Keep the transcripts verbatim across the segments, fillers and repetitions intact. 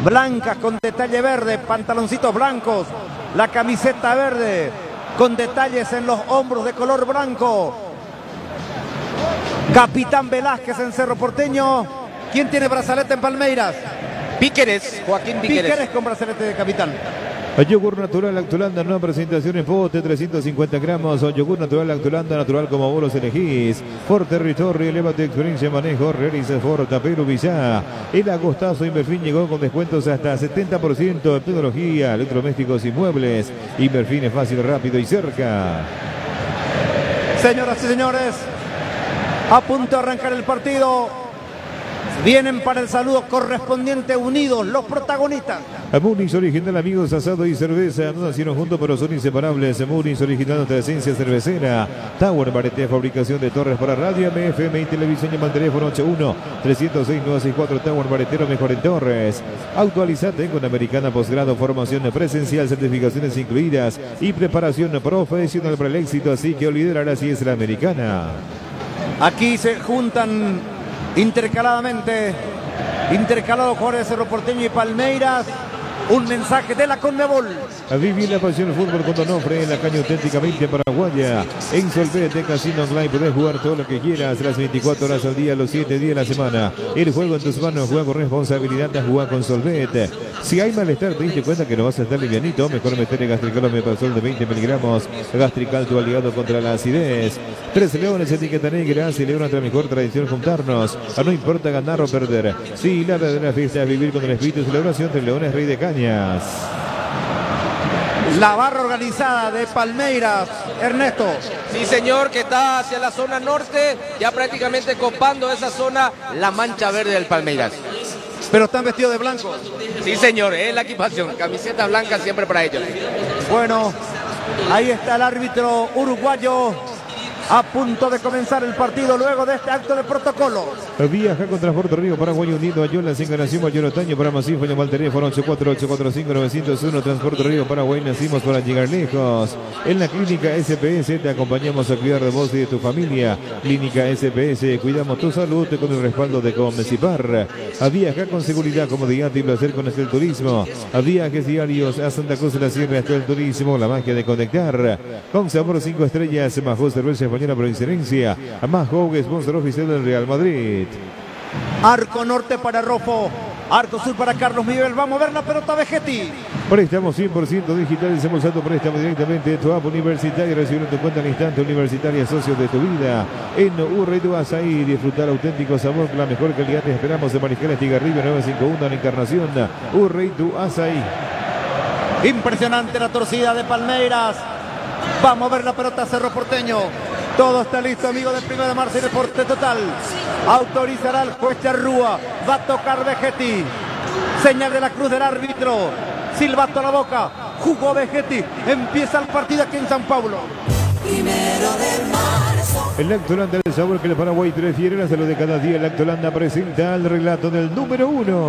blancas con detalle verde, pantaloncitos blancos, la camiseta verde con detalles en los hombros de color blanco. Capitán Velázquez en Cerro Porteño. ¿Quién tiene brazalete en Palmeiras? Píqueres, Joaquín Píqueres. Píqueres con brazalete de capitán. Yogur natural Lactolanda, nueva presentación en pote, trescientos cincuenta gramos. Yogur natural Lactolanda, natural como vos los elegís. Por territorio, eleva tu experiencia de manejo. Realiza Ford Tapero Villá. El agostazo Inverfin llegó con descuentos hasta setenta por ciento. Tecnología, electrodomésticos y muebles. Inverfin es fácil, rápido y cerca. Señoras y señores, a punto de arrancar el partido. Vienen para el saludo correspondiente unidos los protagonistas. Munich original, amigos, asado y cerveza. No nacieron juntos pero son inseparables. Munich original, nuestra esencia cervecera. Tower Barete, fabricación de torres para radio, M F M y televisión. Llama al teléfono ocho uno, tres cero seis, nueve seis cuatro. Tower Baretero, mejor en torres. Actualizate con Americana Posgrado, formación presencial, certificaciones incluidas y preparación profesional para el éxito. Así que liderará si es la Americana. Aquí se juntan intercaladamente, intercalados jugadores de Cerro Porteño y Palmeiras. Un mensaje de la Conmebol. A vivir la pasión del fútbol con Onofre en la caña auténticamente paraguaya. En Solvete Casino Online podés jugar todo lo que quieras, las veinticuatro horas al día, los siete días de la semana. El juego en tus manos, juega con responsabilidad, juega con Solvete. Si hay malestar, te diste cuenta que no vas a estar livianito, mejor meterle Gastrical Omeprazol de veinte miligramos. Gastrical, tu aliado contra la acidez. Tres Leones, etiqueta negra, celebra nuestra mejor tradición juntarnos. A no importa ganar o perder. Sí, la verdadera fiesta es vivir con el espíritu de celebración. Tres Leones, Rey de Caña. La barra organizada de Palmeiras, Ernesto. Sí, señor, que está hacia la zona norte, ya prácticamente copando esa zona, la mancha verde del Palmeiras. Pero están vestidos de blanco. Sí, señor, es la equipación, camiseta blanca siempre para ellos. Bueno, ahí está el árbitro uruguayo. A punto de comenzar el partido luego de este acto de protocolo. Viaja con Transporte Río Paraguay unido a Yola, Encarnación Mayor Otaño. Para más info llama al teléfono ocho cuatro ocho cuatro cinco nueve cero uno. Transporte Río Paraguay, nacimos para llegar lejos. En la Clínica S P S te acompañamos a cuidar de vos y de tu familia. Clínica S P S, cuidamos tu salud con el respaldo de Comecipar. A viajar con seguridad, comodidad y placer con el turismo. A viajes diarios a Santa Cruz de la Sierra hasta el turismo, la magia de conectar. Con sabor cinco estrellas, Majó Cerveza Española por excelencia. A Majó, sponsor oficial del Real Madrid. Arco norte para Rofo. Arco sur para Carlos Miguel. Vamos a ver la pelota Vegetti. Préstamo cien por ciento digital. Hacemos alto préstamo directamente de tu app universitaria. Recibir en tu cuenta al instante. Universitaria, socios de tu vida. En Urrey tu Azaí. Disfrutar auténtico sabor con la mejor calidad. Te esperamos en Mariscal Estigarribia nueve cinco uno en Encarnación. Urrey tu Azaí. Impresionante la torcida de Palmeiras. Vamos a ver la pelota Cerro Porteño. Todo está listo, amigo del primero de marzo y Deporte Total. Autorizará el juez Charrúa. Va a tocar Vegetti. Señal de la cruz del árbitro. Silbato a la boca. Jugó Vegetti. Empieza el partido aquí en San Paulo. Primero de marzo. El Lactolanda, el sabor que el Paraguay prefiere. La salud de cada día. El Lactolanda presenta el relato del número uno.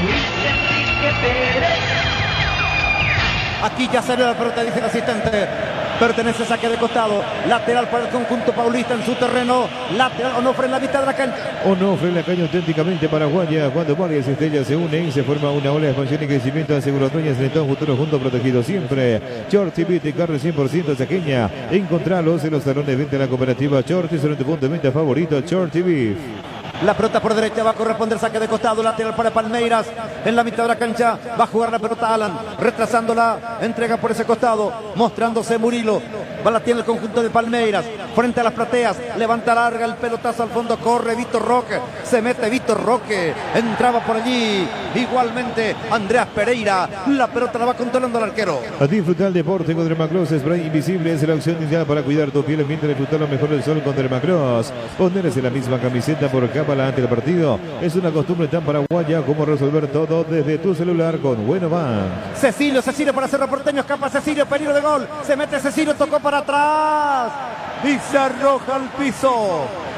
Aquí ya salió la pelota, dice el asistente. Pertenece a saque de costado. Lateral para el conjunto paulista en su terreno. Lateral Onofre en la mitad de la cancha. Onofre en la caña auténticamente paraguaya. Cuando varias estrellas se unen y se forma una ola de expansión y crecimiento, asegura dueñas en todo futuro junto protegido siempre. Shorty Beat, carne cien por ciento saqueña. Encontralos en los salones de venta de la cooperativa Shorty. Son tu punto de venta favorito, Shorty Beef. La pelota por derecha va a corresponder saque de costado, lateral para Palmeiras. En la mitad de la cancha va a jugar la pelota Alan, retrasándola, entrega por ese costado, mostrándose Murilo. Va la tiene el conjunto de Palmeiras, frente a las plateas, levanta larga el pelotazo al fondo, corre Víctor Roque, se mete Víctor Roque, entraba por allí, igualmente Andreas Pereira, la pelota la va controlando el arquero. A disfrutar el deporte con Dermacross, spray invisible, es la opción ideal para cuidar tu piel mientras disfrutar lo mejor del sol con Dermacross. Ponerse la misma camiseta por capa ante el partido es una costumbre tan paraguaya como resolver todo desde tu celular con Buenobank. Cecilio, Cecilio para Cerro Porteño, escapa Cecilio, peligro de gol, se mete Cecilio, tocó para atrás y se arroja al piso.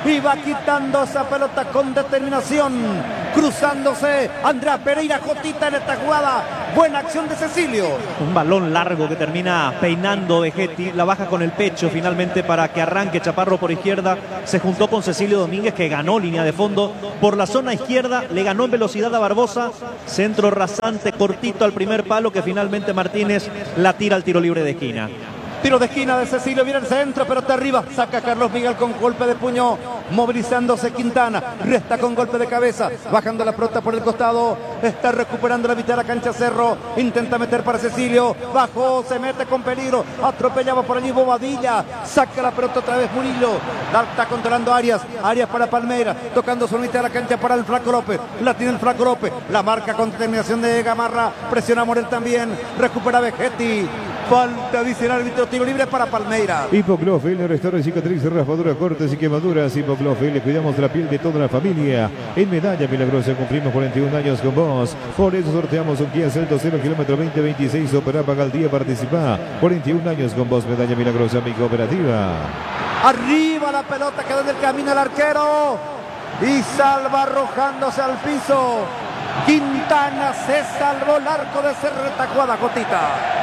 y va quitando esa pelota con determinación, cruzándose Andrea Pereira Jotita en esta jugada. Buena acción de Cecilio. Un balón largo que termina peinando Vegetti, la baja con el pecho finalmente para que arranque Chaparro por izquierda. Se juntó con Cecilio Domínguez, que ganó línea de fondo por la zona izquierda, le ganó en velocidad a Barbosa. Centro rasante cortito al primer palo, que finalmente Martínez la tira al tiro libre de esquina. Tiro de esquina de Cecilio, viene el centro, pero está arriba. Saca Carlos Miguel con golpe de puño, movilizándose Quintana. Resta con golpe de cabeza, bajando la pelota por el costado. Está recuperando la mitad de la cancha Cerro. Intenta meter para Cecilio. Bajó, se mete con peligro. Atropellaba por allí Bobadilla. Saca la pelota otra vez Murillo. La está controlando Arias. Arias para Palmeiras. Tocando su mitad de la cancha para el Flaco López. La tiene el Flaco López. La marca con determinación de Gamarra. Presiona Morel también. Recupera Vegetti. Falta, dice el árbitro, tiro libre para Palmeiras. Hipoclofil, restaura cicatriz, raspadura, cortes y quemaduras. Hipoclofil, le cuidamos la piel de toda la familia. En Medalla Milagrosa cumplimos cuarenta y un años con vos. Por eso sorteamos un Kia Celto cero kilómetro veinte veintiséis. Opera, paga al día, participa. cuarenta y un años con vos, Medalla Milagrosa, mi cooperativa. Arriba la pelota, quedó en el camino el arquero. Y salva arrojándose al piso. Quintana se salvó el arco de ser retacuada, Jotita.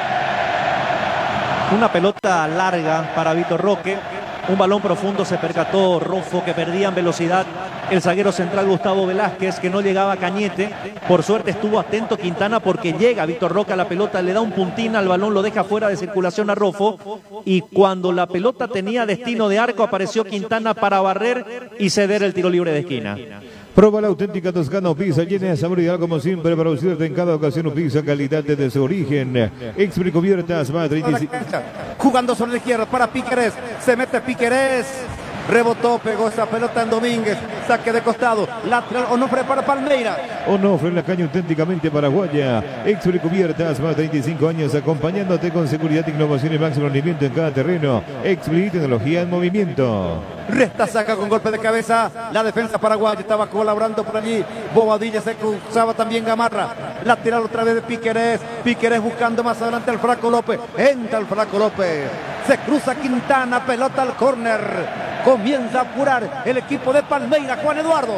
Una pelota larga para Vitor Roque. Un balón profundo, se percató Rofo que perdía en velocidad el zaguero central Gustavo Velázquez, que no llegaba a Cañete. Por suerte estuvo atento Quintana, porque llega Vitor Roque a la pelota, le da un puntín al balón, lo deja fuera de circulación a Rofo. Y cuando la pelota tenía destino de arco, apareció Quintana para barrer y ceder el tiro libre de esquina. Prueba la auténtica Toscano Pizza, llena de sabor ideal como siempre para usted en cada ocasión. Un pizza calidad desde su origen. Expri Cubiertas, más treinta y cinco. Jugando sobre la izquierda para Piquerés. Se mete Piquerés. Rebotó, pegó esa pelota en Domínguez. Saque de costado. Lateral Onofre para Palmeiras. Onofre en la caña auténticamente paraguaya. Expri Cubiertas, más de treinta y cinco años acompañándote con seguridad, innovación y máximo rendimiento en cada terreno. Expri, tecnología en movimiento. Resta, saca con golpe de cabeza. La defensa paraguaya estaba colaborando por allí. Bobadilla, se cruzaba también Gamarra. Lateral otra vez de Piquerés. Piquerés buscando más adelante al Flaco López. Entra el Flaco López. Se cruza Quintana, pelota al córner. Comienza a apurar el equipo de Palmeiras, Juan Eduardo.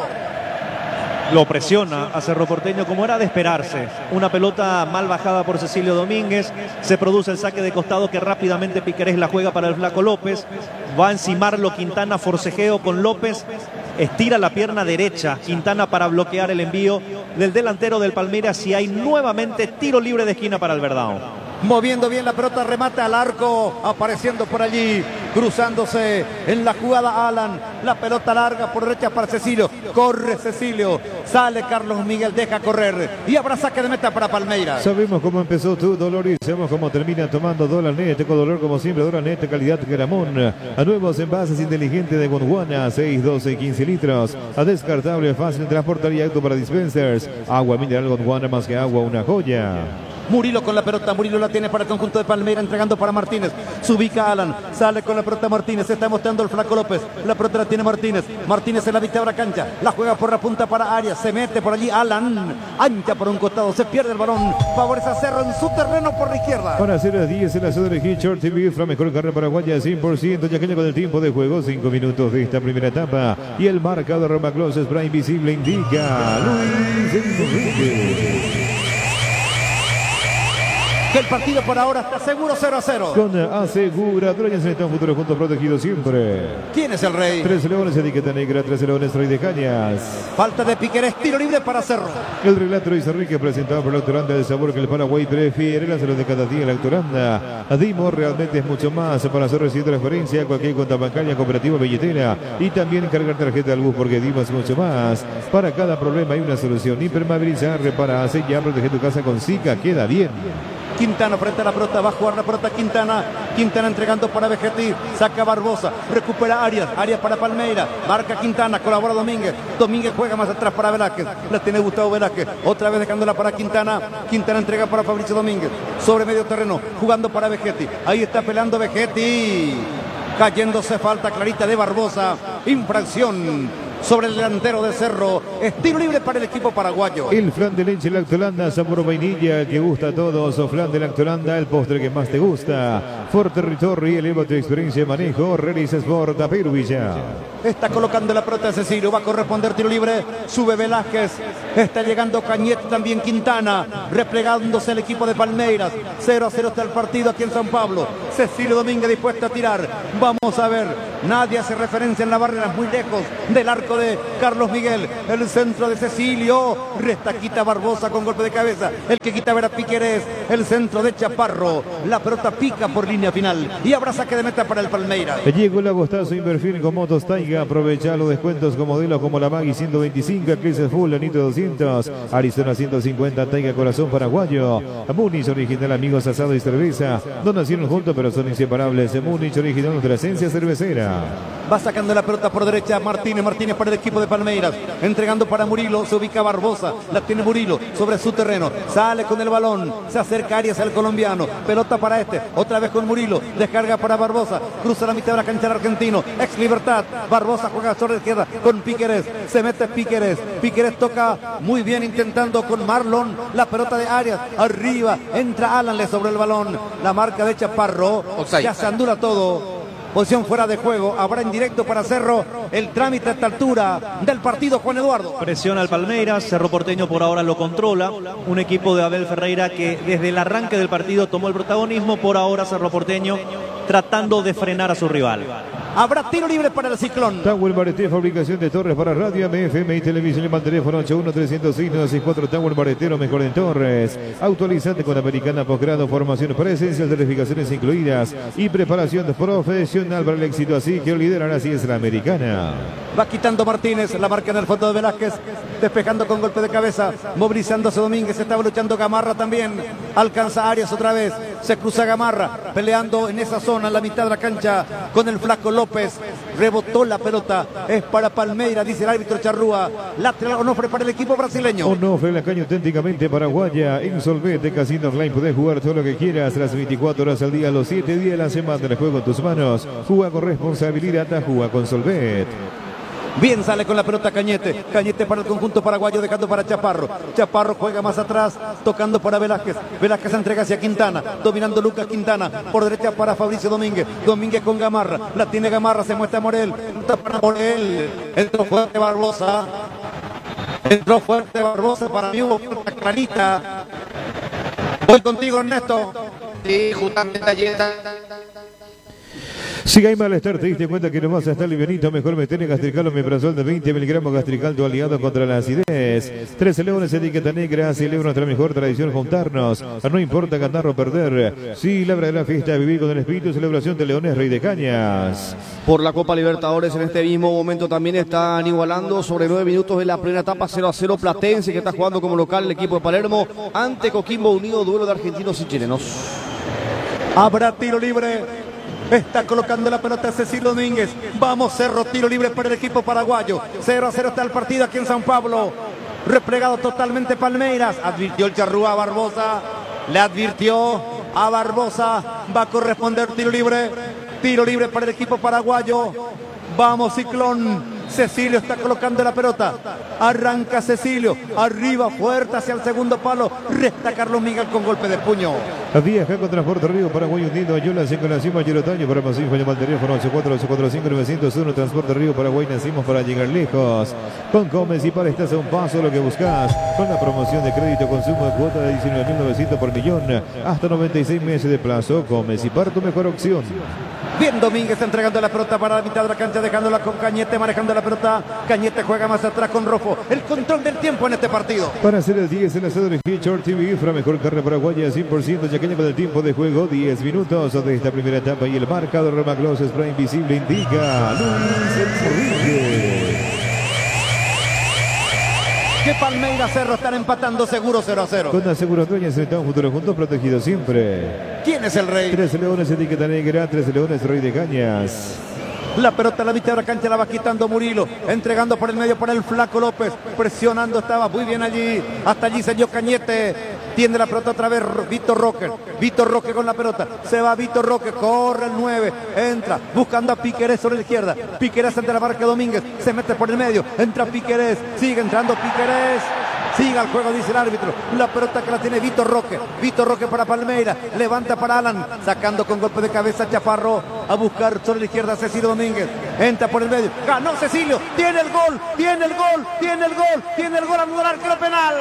Lo presiona a Cerro Porteño como era de esperarse. Una pelota mal bajada por Cecilio Domínguez. Se produce el saque de costado que rápidamente Piquerés la juega para el Flaco López. Va a encimarlo Quintana, forcejeo con López. Estira la pierna derecha Quintana para bloquear el envío del delantero del Palmeiras, y hay nuevamente tiro libre de esquina para el Verdão. Moviendo bien la pelota, remata al arco, apareciendo por allí, cruzándose en la jugada Alan. La pelota larga por derecha para Cecilio. Corre Cecilio, sale Carlos Miguel, deja correr y habrá saque de meta para Palmeiras. Sabemos cómo empezó tu dolor y sabemos cómo termina tomando Dolanet. Con dolor como siempre, Dolanet, calidad Gramón. A nuevos envases inteligentes de Gondwana, seis, doce y quince litros. A descartable, fácil, transportar y auto para dispensers. Agua mineral Gondwana, más que agua, una joya. Murilo con la pelota, Murilo la tiene para el conjunto de Palmeiras, entregando para Martínez. Se ubica Alan, sale con la pelota Martínez, se está mostrando el Flaco López. La pelota la tiene Martínez, Martínez en la mitad de la cancha, la juega por la punta para Arias, se mete por allí Alan, ancha por un costado, se pierde el balón, favorece a Cerro en su terreno por la izquierda. Para hacer las diez en la zona de Hitchard T V, la mejor carrera paraguaya cien por ciento, ya que con el tiempo de juego, cinco minutos de esta primera etapa, y el marcador Roma Close Spray invisible indica Luis Enrique que el partido por ahora está seguro cero a cero. Con aseguradora y en un futuro junto protegido siempre. ¿Quién es el rey? Tres leones, etiqueta negra, tres leones, rey de cañas. Falta de Piquerés, tiro libre para Cerro. El relato Luis Enrique presentado por la Autoranda, el sabor que el Paraguay prefiere, la salud de cada día en la Autoranda. Dimos realmente es mucho más para hacer recibir transferencia, cualquier cuenta bancaria, cooperativa, billetera y también cargar tarjeta al bus, porque Dimos es mucho más. Para cada problema hay una solución. Impermeabilizar, repara, sellar, protege tu casa con Zika, queda bien. Quintana frente a la pelota, va a jugar la pelota Quintana. Quintana entregando para Vegetti, saca Barbosa, recupera Arias, Arias para Palmeiras, marca Quintana, colabora Domínguez. Domínguez juega más atrás para Velázquez, la tiene Gustavo Velázquez, otra vez dejándola para Quintana. Quintana entrega para Fabricio Domínguez, sobre medio terreno, jugando para Vegetti. Ahí está peleando Vegetti, cayéndose, falta clarita de Barbosa, infracción sobre el delantero de Cerro. Es tiro libre para el equipo paraguayo. El flan de leche Lactolanda, sabor vainilla que gusta a todos. O flan de Lactolanda, el postre que más te gusta. Ford Territory, eleva tu experiencia de manejo. Realiza Sport a Peruvilla. Está colocando la pelota de Cecilio. Va a corresponder tiro libre. Sube Velázquez. Está llegando Cañete, también Quintana. Replegándose el equipo de Palmeiras. cero a cero está el partido aquí en San Pablo. Cecilio Domínguez dispuesto a tirar. Vamos a ver. Nadie hace referencia en la barrera. Muy lejos del arco de Carlos Miguel. El centro de Cecilio. Resta, quita Barbosa con golpe de cabeza. El que quita Vera Piquerés. El centro de Chaparro. La pelota pica por línea final. Y habrá saque de meta para el Palmeiras. Llegó el agostazo Inverfil con Motos Taiga. Aprovecha los descuentos con modelos como la Maggi ciento veinticinco, Eclipse Full, Anito doscientos, Arizona ciento cincuenta, Taiga Corazón Paraguayo. Munich original, amigos, asado y cerveza. No nacieron juntos, pero son inseparables. Munich original, nuestra esencia cervecera. Va sacando la pelota por derecha Martínez. Martínez para el equipo de Palmeiras. Entregando para Murilo. Se ubica Barbosa. La tiene Murilo sobre su terreno. Sale con el balón. Se acerca Arias al colombiano. Pelota para este. Otra vez con Murilo. Descarga para Barbosa. Cruza la mitad de la cancha del argentino. Ex Libertad. Barbosa juega sobre la izquierda con Piquerés. Se mete Piquerés. Piquerés toca muy bien intentando con Marlon. La pelota de Arias. Arriba. Entra Alanle sobre el balón. La marca de Chaparro. Offside. Ya se andura todo. Posición fuera de juego. Habrá en directo para Cerro el trámite a esta altura del partido, Juan Eduardo. Presiona al Palmeiras. Cerro Porteño por ahora lo controla. Un equipo de Abel Ferreira que desde el arranque del partido tomó el protagonismo. Por ahora Cerro Porteño tratando de frenar a su rival. Habrá tiro libre para el Ciclón. Tower Bareté, fabricación de torres para radio, M F M y televisión. Llama al teléfono ocho uno tres cero seis nueve seis cuatro. Tower Baretero, mejor en torres. Actualizante con americana, posgrado, formación presencial, certificaciones incluidas y preparación profesional para el éxito. Así que lideran, así es la americana. Va quitando Martínez, la marca en el fondo de Velázquez, despejando con golpe de cabeza, movilizándose Domínguez, estaba luchando Gamarra también, alcanza Arias otra vez, se cruza Gamarra, peleando en esa zona, en la mitad de la cancha, con el flaco López, rebotó la pelota, es para Palmeiras, dice el árbitro Charrúa, lateral Onofre para el equipo brasileño. Onofre, la caña auténticamente paraguaya, Insolvente, Casino Online, podés jugar todo lo que quieras, las veinticuatro horas al día, los siete días de la semana, el juego en tus manos, juega con responsabilidad, juega con Solvet. Bien sale con la pelota Cañete. Cañete para el conjunto paraguayo, dejando para Chaparro. Chaparro juega más atrás, tocando para Velázquez. Velázquez entrega hacia Quintana, dominando Lucas Quintana. Por derecha para Fabricio Domínguez. Domínguez con Gamarra. La tiene Gamarra, se muestra Morel. Para Morel. Entró fuerte Barbosa. Entró fuerte Barbosa. Para mí hubo una clarita. Voy contigo, Ernesto. Sí, justamente allí está. Si hay malestar, te diste cuenta que no vas a estar livianito, mejor meter en Gastrical o Meprazol de veinte miligramos. Gastrical, tu aliado contra la acidez. Trece Leones, etiqueta negra, celebra nuestra mejor tradición, juntarnos. No importa ganar o perder. Sí, la verdadera fiesta, vivir con el espíritu de celebración de Leones, Rey de Cañas. Por la Copa Libertadores en este mismo momento también están igualando sobre nueve minutos de la primera etapa, cero a cero Platense, que está jugando como local el equipo de Palermo ante Coquimbo Unido, duelo de argentinos y chilenos. Habrá tiro libre. Está colocando la pelota Cecilio Domínguez. Vamos, Cerro, tiro libre para el equipo paraguayo. cero a cero está el partido aquí en San Pablo. Replegado totalmente Palmeiras. Advirtió el Charrúa a Barbosa. Le advirtió a Barbosa. Va a corresponder tiro libre. Tiro libre para el equipo paraguayo. Vamos, Ciclón. Cecilio está colocando la pelota. Arranca Cecilio. Arriba, fuerte hacia el segundo palo. Resta Carlos Miguel con golpe de puño. Viaja con Transporte Río Paraguay Unido. Ayuda en Nación Mayor Otoño. Para más info, llama al teléfono ocho cuatro ocho cuatro cinco nueve cero uno. Transporte Río Paraguay. Nacimos para llegar lejos. Con Comes y para estás a un paso lo que buscas. Con la promoción de crédito consumo de cuota de diecinueve mil novecientos por millón. Hasta noventa y seis meses de plazo. Comes y para tu mejor opción. Bien, Domínguez está entregando la pelota para la mitad de la cancha, dejándola con Cañete, manejando la pelota. Cañete juega más atrás con Rofo. El control del tiempo en este partido. Para hacer el diez, el asado de Feature T V, la mejor carne paraguaya, cien por ciento yaqueña con el tiempo de juego, diez minutos de esta primera etapa y el marcador Remaglos Spray Invisible indica Luis Enrique. Que Palmeiras Cerro están empatando seguro cero a cero. Con Aseguro Dueñas, estamos futuro juntos, protegidos siempre. ¿Quién es el rey? Tres Leones, etiqueta negra, tres Leones, Rey de Cañas. La pelota en la mitad de la cancha la va quitando Murilo, entregando por el medio para el Flaco López, presionando, estaba muy bien allí, hasta allí se dio Cañete, tiene la pelota otra vez Vitor Roque, Vitor Roque con la pelota, se va Vitor Roque, corre el nueve, entra, buscando a Piquerés sobre la izquierda, Piquerés ante la marca de Domínguez, se mete por el medio, entra Piquerés, sigue entrando Piquerés, siga el juego, dice el árbitro. La pelota que la tiene Vitor Roque. Vitor Roque para Palmeira. Levanta para Alan. Sacando con golpe de cabeza Chaparro. A buscar sobre la izquierda Cecilio Domínguez. Entra por el medio. Ganó Cecilio. Tiene el gol. Tiene el gol. Tiene el gol. Tiene el gol. Anula el arquero penal.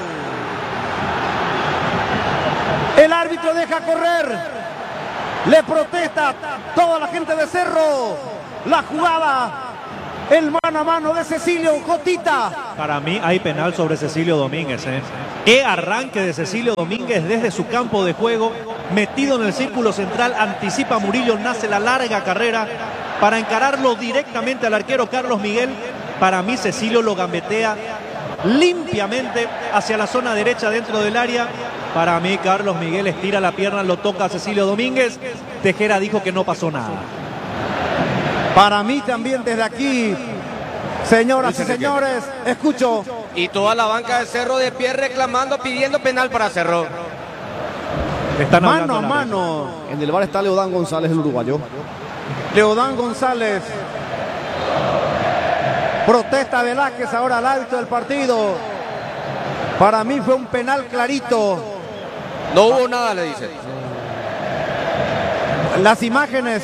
El árbitro deja correr. Le protesta toda la gente de Cerro. La jugada. El mano a mano de Cecilio Jotita. Para mí hay penal sobre Cecilio Domínguez. ¿eh? Qué arranque de Cecilio Domínguez desde su campo de juego. Metido en el círculo central. Anticipa a Murillo. Nace la larga carrera para encararlo directamente al arquero Carlos Miguel. Para mí Cecilio lo gambetea limpiamente hacia la zona derecha dentro del área. Para mí Carlos Miguel estira la pierna, lo toca a Cecilio Domínguez. Tejera dijo que no pasó nada. Para mí también desde aquí, señoras y señores, escucho. Y toda la banca de Cerro de pie reclamando, pidiendo penal para Cerro. Están mano a mano. En el bar está Leodán González, el uruguayo. Leodán González. Protesta Velázquez ahora al alto del partido. Para mí fue un penal clarito. No hubo nada, le dice. Las imágenes.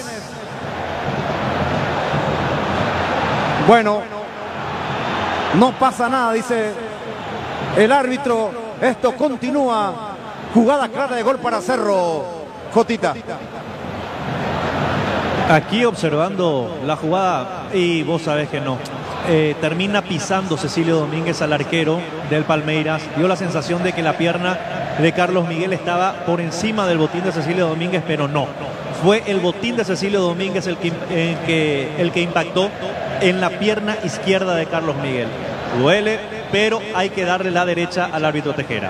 Bueno, no pasa nada, dice el árbitro. Esto continúa. Jugada clara de gol para Cerro. Jotita. Aquí observando la jugada, y vos sabés que no. Eh, termina pisando Cecilio Domínguez al arquero del Palmeiras. Dio la sensación de que la pierna de Carlos Miguel estaba por encima del botín de Cecilio Domínguez, pero no. Fue el botín de Cecilio Domínguez el que, el que, el que impactó en la pierna izquierda de Carlos Miguel. Duele, pero hay que darle la derecha al árbitro Tejera.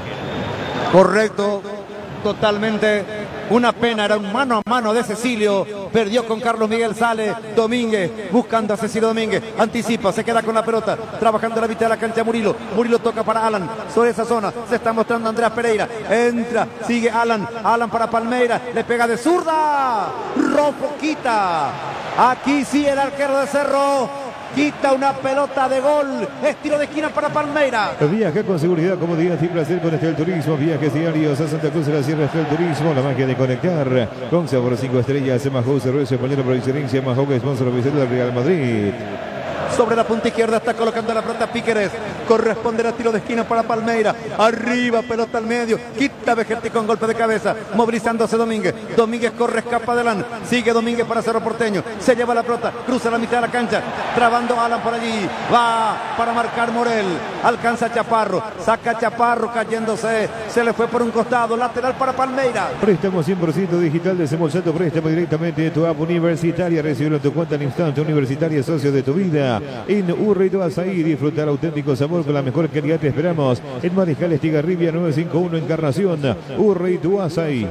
Correcto, totalmente. Una pena, era un mano a mano de Cecilio. Perdió con Carlos Miguel, sale Domínguez, buscando a Cecilio Domínguez. Anticipa, se queda con la pelota, trabajando en la mitad de la cancha Murilo. Murilo toca para Alan, sobre esa zona. Se está mostrando Andrés Pereira. Entra, sigue Alan. Alan para Palmeira, le pega de zurda. Rofo quita. Aquí sí el arquero de Cerro. Quita una pelota de gol. Es tiro de esquina para Palmeira. Viaja con seguridad, comodidad y placer con Estel Turismo. Viajes diarios a Santa Cruz de la Sierra. Estel Turismo, la magia de conectar. Con sabor cinco estrellas. Emajo, cerveza española por excelencia. Emajo, que sponsor oficial del Real Madrid. Sobre la punta izquierda está colocando la pelota Piquerés. Corresponderá tiro de esquina para Palmeira. Arriba, pelota al medio. Quita Vegetti con golpe de cabeza. Movilizándose Domínguez. Domínguez corre, escapa adelante. Sigue Domínguez para Cerro Porteño. Se lleva la pelota. Cruza la mitad de la cancha. Trabando Alan por allí. Va para marcar Morel. Alcanza Chaparro. Saca Chaparro cayéndose. Se le fue por un costado. Lateral para Palmeira. Préstamo cien por ciento digital. Desembolsando préstamo directamente de tu app universitaria. Recibirlo en tu cuenta al instante. Universitaria, socio de tu vida. En Urrito Azaí, disfrutar auténtico sabor con la mejor calidad. Te esperamos en Mariscal Estigarribia nueve cinco uno, Encarnación. Urrito Azaí.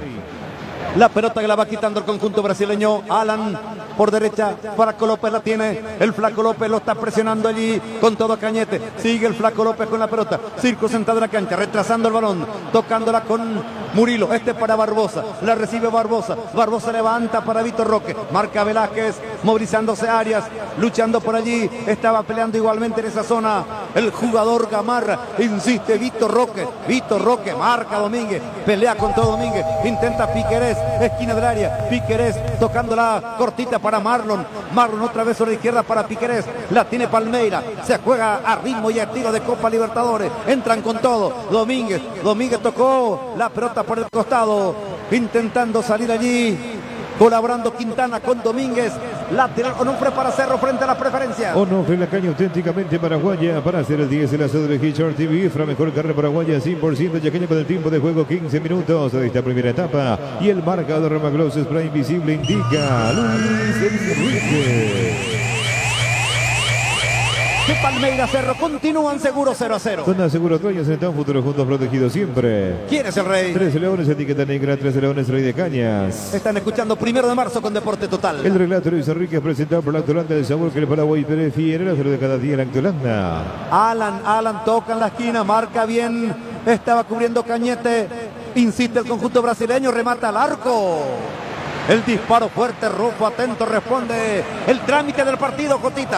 La pelota que la va quitando el conjunto brasileño. Alan por derecha. Flaco López la tiene. El Flaco López lo está presionando allí con todo Cañete. Sigue el Flaco López con la pelota. Circo sentado en la cancha. Retrasando el balón. Tocándola con Murilo. Este para Barbosa. La recibe Barbosa. Barbosa levanta para Vitor Roque. Marca Velázquez. Movilizándose Arias. Luchando por allí. Estaba peleando igualmente en esa zona. El jugador Gamarra. Insiste Vitor Roque. Vitor Roque. Marca Domínguez. Pelea con todo Domínguez. Intenta Piquerés. Esquina del área. Piquerés tocándola cortita para Marlon. Marlon otra vez sobre la izquierda para Piquerés. La tiene Palmeira. Se juega a ritmo y a tiro de Copa Libertadores. Entran con todo. Domínguez. Domínguez tocó la pelota por el costado. Intentando salir allí. Colaborando Quintana con Domínguez. Lateral Onofre para Cerro frente a la preferencia. Onofre, la caña auténticamente paraguaya. Para hacer el diez, el asado de Hitchard T V. Fra mejor carrera paraguaya, cien por ciento yaqueña con el tiempo de juego, quince minutos de esta primera etapa. Y el marcador Remagloss Spray Invisible indica Luis Enrique. de Palmeiras Cerro continúan seguros cero a cero. Con Seguro Dueños en un futuro juntos protegidos siempre. ¿Quién es el rey? trece Leones, etiqueta negra, trece Leones, Rey de Cañas. Están escuchando Primero de Marzo con Deporte Total. El relato Luis Enrique presentado por la Lactolanda del sabor que el Paraguay prefiere, la de cada día la Lactolanda. Alan, Alan toca en la esquina, marca bien, estaba cubriendo Cañete, insiste el conjunto brasileño, remata al arco. El disparo fuerte, Rufo, atento, responde el trámite del partido,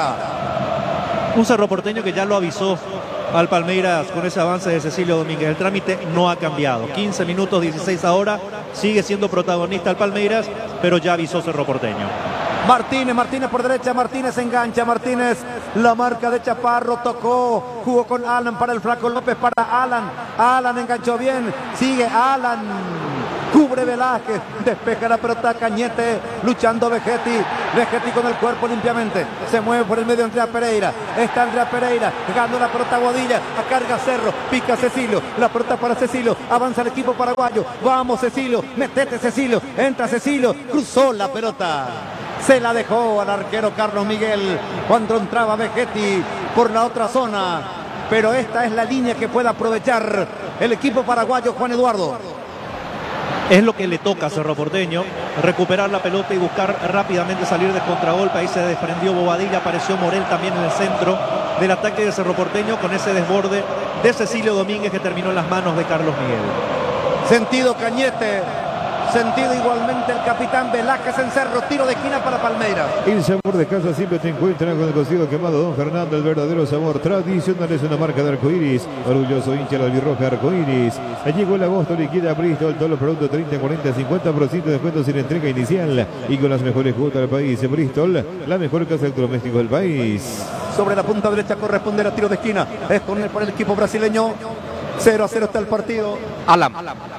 Jotita. Un Cerro Porteño que ya lo avisó al Palmeiras con ese avance de Cecilio Domínguez. El trámite no ha cambiado. quince minutos, dieciséis ahora. Sigue siendo protagonista el Palmeiras, pero ya avisó Cerro Porteño. Martínez, Martínez por derecha, Martínez engancha, Martínez, la marca de Chaparro, tocó, jugó con Alan para el Flaco López, para Alan, Alan enganchó bien, sigue Alan, cubre Velázquez, despeja la pelota Cañete, luchando Vegetti, Vegetti con el cuerpo limpiamente, se mueve por el medio Andrea Pereira, está Andrea Pereira, ganó la pelota Guadilla, a carga Cerro, pica Cecilio, la pelota para Cecilio, avanza el equipo paraguayo, vamos Cecilio, metete Cecilio, entra Cecilio, cruzó la pelota. Se la dejó al arquero Carlos Miguel cuando entraba Vegetti por la otra zona. Pero esta es la línea que puede aprovechar el equipo paraguayo, Juan Eduardo. Es lo que le toca a Cerro Porteño, recuperar la pelota y buscar rápidamente salir de contragolpe. Ahí se desprendió Bobadilla, apareció Morel también en el centro del ataque de Cerro Porteño con ese desborde de Cecilio Domínguez que terminó en las manos de Carlos Miguel. Sentido Cañete. Sentido igualmente el capitán Velázquez en Cerro, tiro de esquina para Palmeiras. El sabor de casa siempre te encuentra con el cocido quemado Don Fernando, el verdadero sabor tradicional, es una marca de arcoiris, orgulloso hincha de la albirroja arcoiris. Llegó el agosto, liquida Bristol, todos los productos treinta, cuarenta, cincuenta por ciento de descuento sin entrega inicial y con las mejores cuotas del país. Bristol, la mejor casa de electrodomésticos del país. Sobre la punta derecha corresponde a tiro de esquina, es corner para el equipo brasileño. cero a cero está el partido. Alan.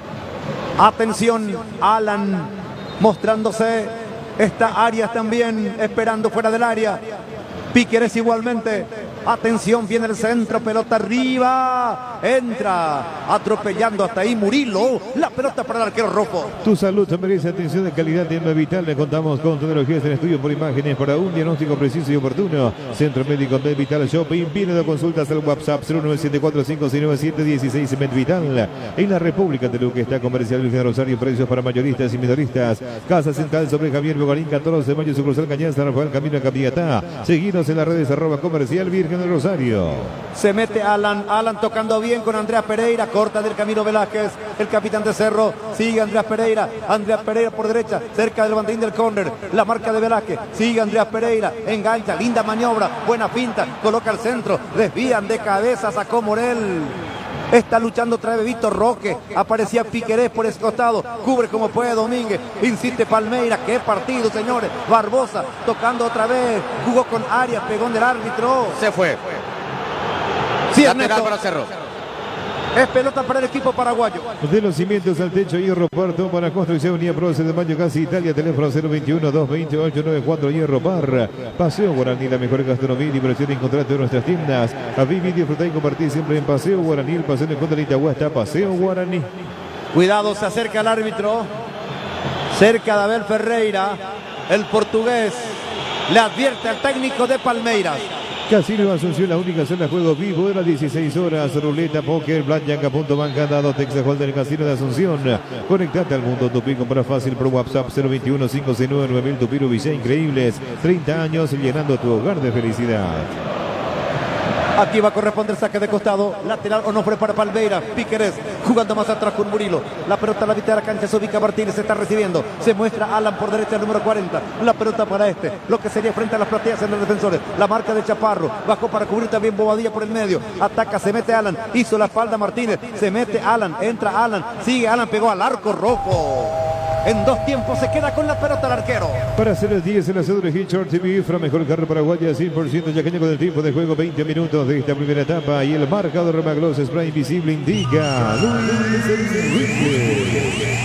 Atención, Alan mostrándose, está Arias también esperando fuera del área, Piquerés igualmente, atención, viene el centro, pelota arriba, entra, atropellando hasta ahí Murilo, la pelota para el arquero Rofo. Tu salud se merece atención de calidad de Emma Vital. Le contamos con tecnologías en estudio por imágenes para un diagnóstico preciso y oportuno. Centro Médico Med Vital Shopping. Pide de consultas al WhatsApp cero nueve siete cuatro cinco seis nueve siete uno seis. Med Vital. En la República de Luque está Comercial Virgen Rosario. Precios para mayoristas y minoristas. Casa Central sobre Javier Bogarín, catorce de mayo, sucursal Cañas, San Rafael, Camino a Capiatá. Seguinos en las redes arroba Comercial Virgen del Rosario. Se mete Alan, Alan tocando bien con Andrea Pereira, corta del Camilo Velázquez, el capitán de Cerro, sigue Andrea Pereira, Andrea Pereira por derecha, cerca del banderín del córner, la marca de Velázquez, sigue Andrea Pereira, engancha, linda maniobra, buena finta, coloca al centro, desvían de cabeza, sacó Morel. Está luchando otra vez Víctor Roque, aparecía Piquerés por ese costado, cubre como puede Domínguez, insiste Palmeiras, qué partido señores, Barbosa tocando otra vez, jugó con Arias, pegó en el árbitro. Se fue. Sí, Lateral Ernesto. para Cerro. Es pelota para el equipo paraguayo. De los cimientos al techo, Hierro Puerto para construcción Unidad Proce de Mayo, casi Italia, teléfono cero veintiuno, doscientos veintiocho, noventa y cuatro, Hierro Par. Paseo Guaraní, la mejor gastronomía y diversión en contrato de nuestras tiendas. A vivir, disfrutar y compartir siempre en Paseo Guaraní, el paseo en contra de Itagüá está Paseo Guaraní. Cuidado, se acerca el árbitro, cerca de Abel Ferreira, el portugués, le advierte al técnico de Palmeiras. Casino Asunción, la única zona de juego vivo de las dieciséis horas. Ruleta, póker, blackjack, punto banca, dado Texas Hold'em, Casino de Asunción. Conectate al mundo Tupi, compra fácil por WhatsApp cero veintiuno, cinco seis nueve, nueve mil. Tupi Villa, increíbles. treinta años llenando tu hogar de felicidad. Aquí va a corresponder saque de costado, lateral o no para Palmeiras, Piquerés jugando más atrás con Murilo, la pelota a la mitad de la cancha, se ubica Martínez, se está recibiendo, se muestra Alan por derecha, el número cuarenta, la pelota para este, lo que sería frente a las plateas en los defensores, la marca de Chaparro, bajó para cubrir también Bobadilla por el medio, ataca, se mete Alan, hizo la espalda Martínez, se mete Alan, entra Alan, sigue Alan, pegó al arco rojo. En dos tiempos se queda con la pelota el arquero. Para hacer el diez en la cédula Hitchard T V, Fra mejor carro paraguaya, cien por ciento yaqueño con el tiempo de juego, veinte minutos de esta primera etapa. Y el marcador Remaglos Spray Invisible indica Luis Enrique.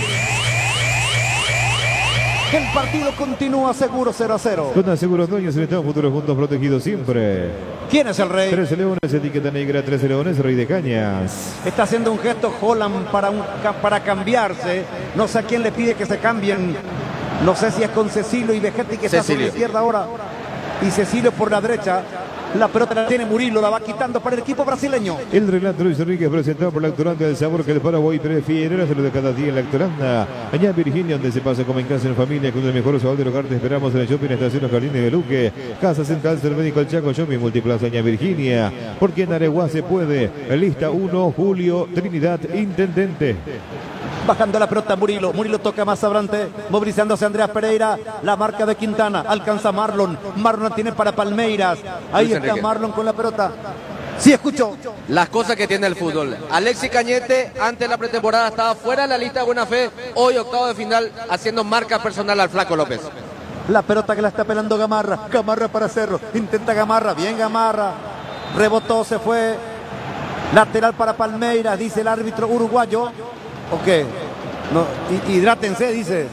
El partido continúa seguro cero a cero. Con Aseguros Dueños en Estado Futuro juntos protegidos siempre. ¿Quién es el rey? trece Leones, etiqueta negra, trece Leones, Rey de Cañas. Está haciendo un gesto Holland para, un, para cambiarse. No sé a quién le pide que se cambien. No sé si es con Cecilio y Vegetti que está sobre la izquierda ahora. Y Cecilio por la derecha. La pelota la tiene Murilo, la va quitando para el equipo brasileño. El relato Luis Enrique presentado por la Lactoranda del sabor que el Paraguay prefiere. La salud de cada día en Lactoranda. Allá en Virginia, donde se pasa como en casa en familia, con el mejor sabor del hogar. Te esperamos en el Shopping Estación Los Jardines de Luque, Casa Central Ser Médico El Chaco, Shopping Multiplaza Allá Virginia. Porque en Areguá se puede. Lista uno, Julio Trinidad, Intendente. Bajando la pelota Murilo, Murilo toca más adelante, movilizándose Andreas Pereira, la marca de Quintana, alcanza Marlon, Marlon la tiene para Palmeiras, ahí Luis está Enrique. Marlon con la pelota. Sí, escucho. Las cosas que tiene el fútbol. Alexis Cañete, antes de la pretemporada, estaba fuera de la lista de buena fe. Hoy, octavo de final, haciendo marca personal al Flaco López. La pelota que la está pelando Gamarra, Gamarra para Cerro, intenta Gamarra, bien Gamarra, rebotó, se fue, lateral para Palmeiras, dice el árbitro uruguayo. ¿O qué? No, hidrátense, dice.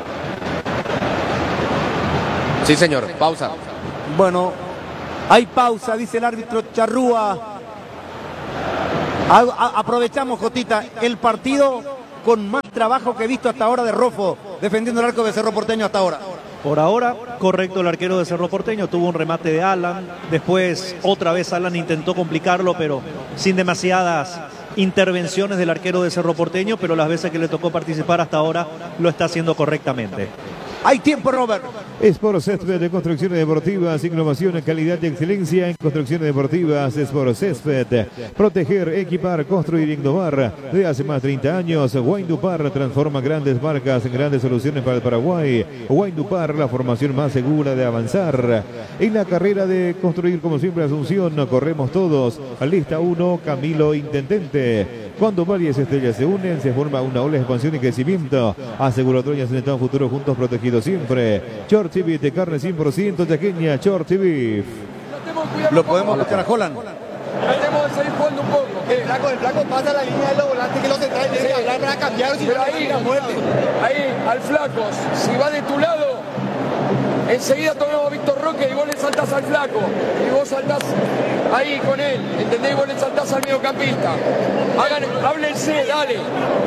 Sí, señor. Pausa. Bueno, hay pausa, dice el árbitro Charrúa. A, a, aprovechamos, Jotita, el partido con más trabajo que he visto hasta ahora de Rofo, defendiendo el arco de Cerro Porteño hasta ahora. Por ahora, correcto el arquero de Cerro Porteño, tuvo un remate de Alan, después otra vez Alan intentó complicarlo, pero sin demasiadas intervenciones del arquero de Cerro Porteño, pero las veces que le tocó participar hasta ahora lo está haciendo correctamente. Hay tiempo, Robert. Sport Césped de Construcciones Deportivas, innovación, calidad y excelencia en construcciones deportivas. Sport Césped, proteger, equipar, construir, innovar. De hace más de treinta años, Guaindupar transforma grandes marcas en grandes soluciones para el Paraguay. Guaindupar, la formación más segura de avanzar. En la carrera de construir, como siempre, Asunción, corremos todos. Lista uno, Camilo Intendente. Cuando varias estrellas se unen, se forma una ola de expansión y crecimiento. Aseguradoras en el futuro juntos protegidos siempre. Short T V de carne cien por ciento chaqueña, Short T V. Lo podemos escuchar a Holland. Tratemos de seguir jugando un poco. El flaco, el flaco pasa la línea de los volantes que los centrales tienen que hablar para cambiar. Si pero no, ahí, la muerte. Ahí, al flaco, si va de tu lado, enseguida tomamos a Víctor Roque y vos le saltás al flaco. Y vos saltás ahí con él, ¿entendés? Y vos le saltás al mediocampista. Hagan, háblense, dale.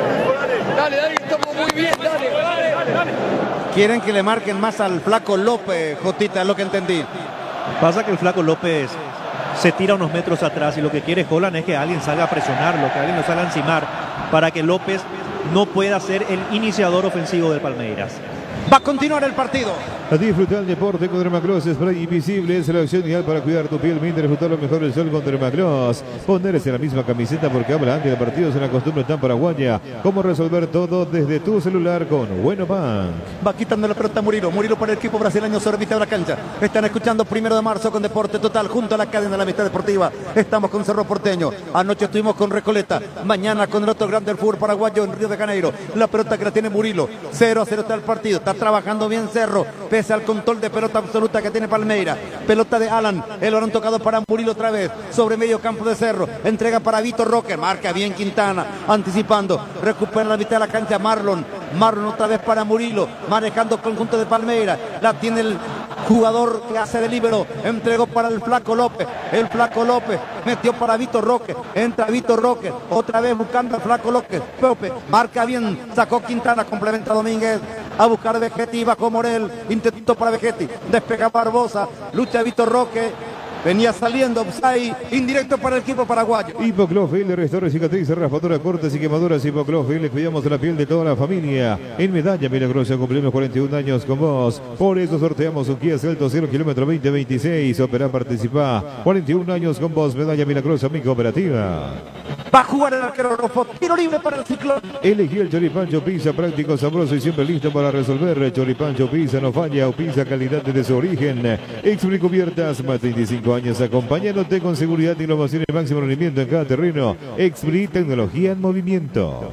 Dale, dale, estamos muy bien, dale. Dale, dale, dale. Quieren que le marquen más al Flaco López, Jotita, es lo que entendí. Pasa que el Flaco López se tira unos metros atrás y lo que quiere Holland es que alguien salga a presionarlo, que alguien lo salga a encimar para que López no pueda ser el iniciador ofensivo del Palmeiras. Va a continuar el partido. A disfrutar el deporte con Dermacross, spray invisible, es la opción ideal para cuidar tu piel. Mientras disfrutar lo mejor del sol con Dermacross. Ponerse la misma camiseta porque habla antes de partidos en la costumbre tan paraguaya. Cómo resolver todo desde tu celular con Bueno Bank. Va quitando la pelota Murilo. Murilo para el equipo brasileño sobre mitad de la cancha. Están escuchando Primero de Marzo con Deporte Total junto a la cadena de la Amistad Deportiva. Estamos con Cerro Porteño. Anoche estuvimos con Recoleta. Mañana con el otro grande del fútbol paraguayo en Río de Janeiro. La pelota que la tiene Murilo. cero a cero está el partido. Está trabajando bien Cerro. Pese al control de pelota absoluta que tiene Palmeira. Pelota de Alan. El balón tocado para Murilo otra vez. Sobre medio campo de Cerro. Entrega para Vitor Roque. Marca bien Quintana. Anticipando. Recupera la mitad de la cancha Marlon. Marlon otra vez para Murilo. Manejando el conjunto de Palmeira. La tiene el jugador que hace de líbero. Entregó para el Flaco López. El Flaco López metió para Vitor Roque. Entra Vitor Roque. Otra vez buscando al Flaco López. López. Marca bien. Sacó Quintana. Complementa Domínguez. A buscar Vegetti. Bajó Morel. Intentó para Vegetti. Despega Barbosa. Lucha Vitor Roque. Venía saliendo Upside, indirecto para el equipo paraguayo. Hipoclofil, restaura cicatrices, raspadura, cortes y quemaduras. Hipoclofil, le cuidamos de la piel de toda la familia. En Medalla Milagrosa cumplimos cuarenta y un años con vos. Por eso sorteamos un Kia Celto cero kilómetro veinte veintiséis. Opera, participa. cuarenta y un años con vos. Medalla Milagrosa, mi cooperativa. Va a jugar el arquero Rofo. Tiro libre para el Ciclón. Elegí el Choripancho Pizza, práctico, sabroso y siempre listo para resolver. Choripancho Pizza no falla o pizza calidad desde su origen. Expli cubiertas, más de treinta y cinco años acompañándote con seguridad, innovación y máximo rendimiento en cada terreno. Expli, tecnología en movimiento.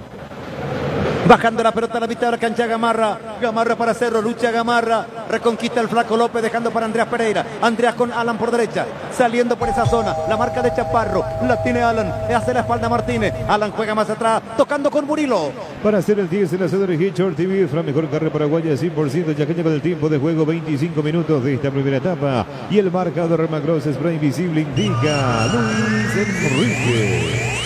Bajando la pelota a la mitad de la cancha Gamarra. Gamarra para Cerro, lucha Gamarra. Reconquista el Flaco López dejando para Andreas Pereira. Andreas con Alan por derecha. Saliendo por esa zona. La marca de Chaparro. La tiene Alan. Hace la espalda Martínez. Alan juega más atrás. Tocando con Murilo. Para hacer el diez en la sede de Short T V. La mejor carrera paraguaya cien por ciento chaqueña con el tiempo de juego. veinticinco minutos de esta primera etapa. Y el marcador Remacross Spray Invisible indica Luis Enrique.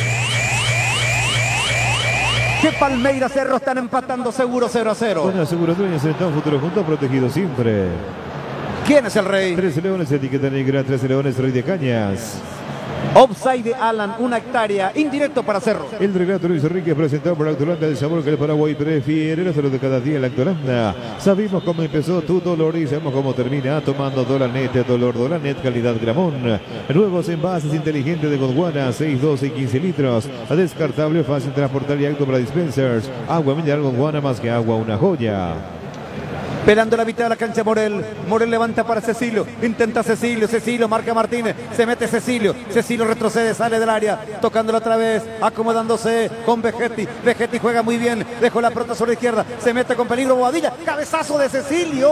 Que Palmeiras Cerro están empatando seguro cero a cero. Con aseguradora en el futuro juntos protegidos siempre. ¿Quién es el rey? trece leones, etiqueta negra, trece leones, rey de cañas. Offside de Alan, una hectárea, indirecto para Cerro. El relato Luis Enrique presentado por Lactolanda, el sabor que el Paraguay prefiere, la salud de cada día Lactolanda. Sabemos cómo empezó tu dolor y sabemos cómo termina, tomando Dolanet, dolor Dolanet, calidad Gramón. Nuevos envases inteligentes de Gondwana, seis, doce y quince litros. Descartable, fácil transportar y acto para dispensers. Agua mineral Gondwana, más que agua, una joya. Pelando la mitad de la cancha Morel. Morel levanta para Cecilio. Intenta Cecilio. Cecilio marca Martínez. Se mete Cecilio. Cecilio retrocede, sale del área. Tocándola otra vez. Acomodándose con Vegetti. Vegetti juega muy bien. Dejó la pelota sobre la izquierda. Se mete con peligro Bobadilla. Cabezazo de Cecilio.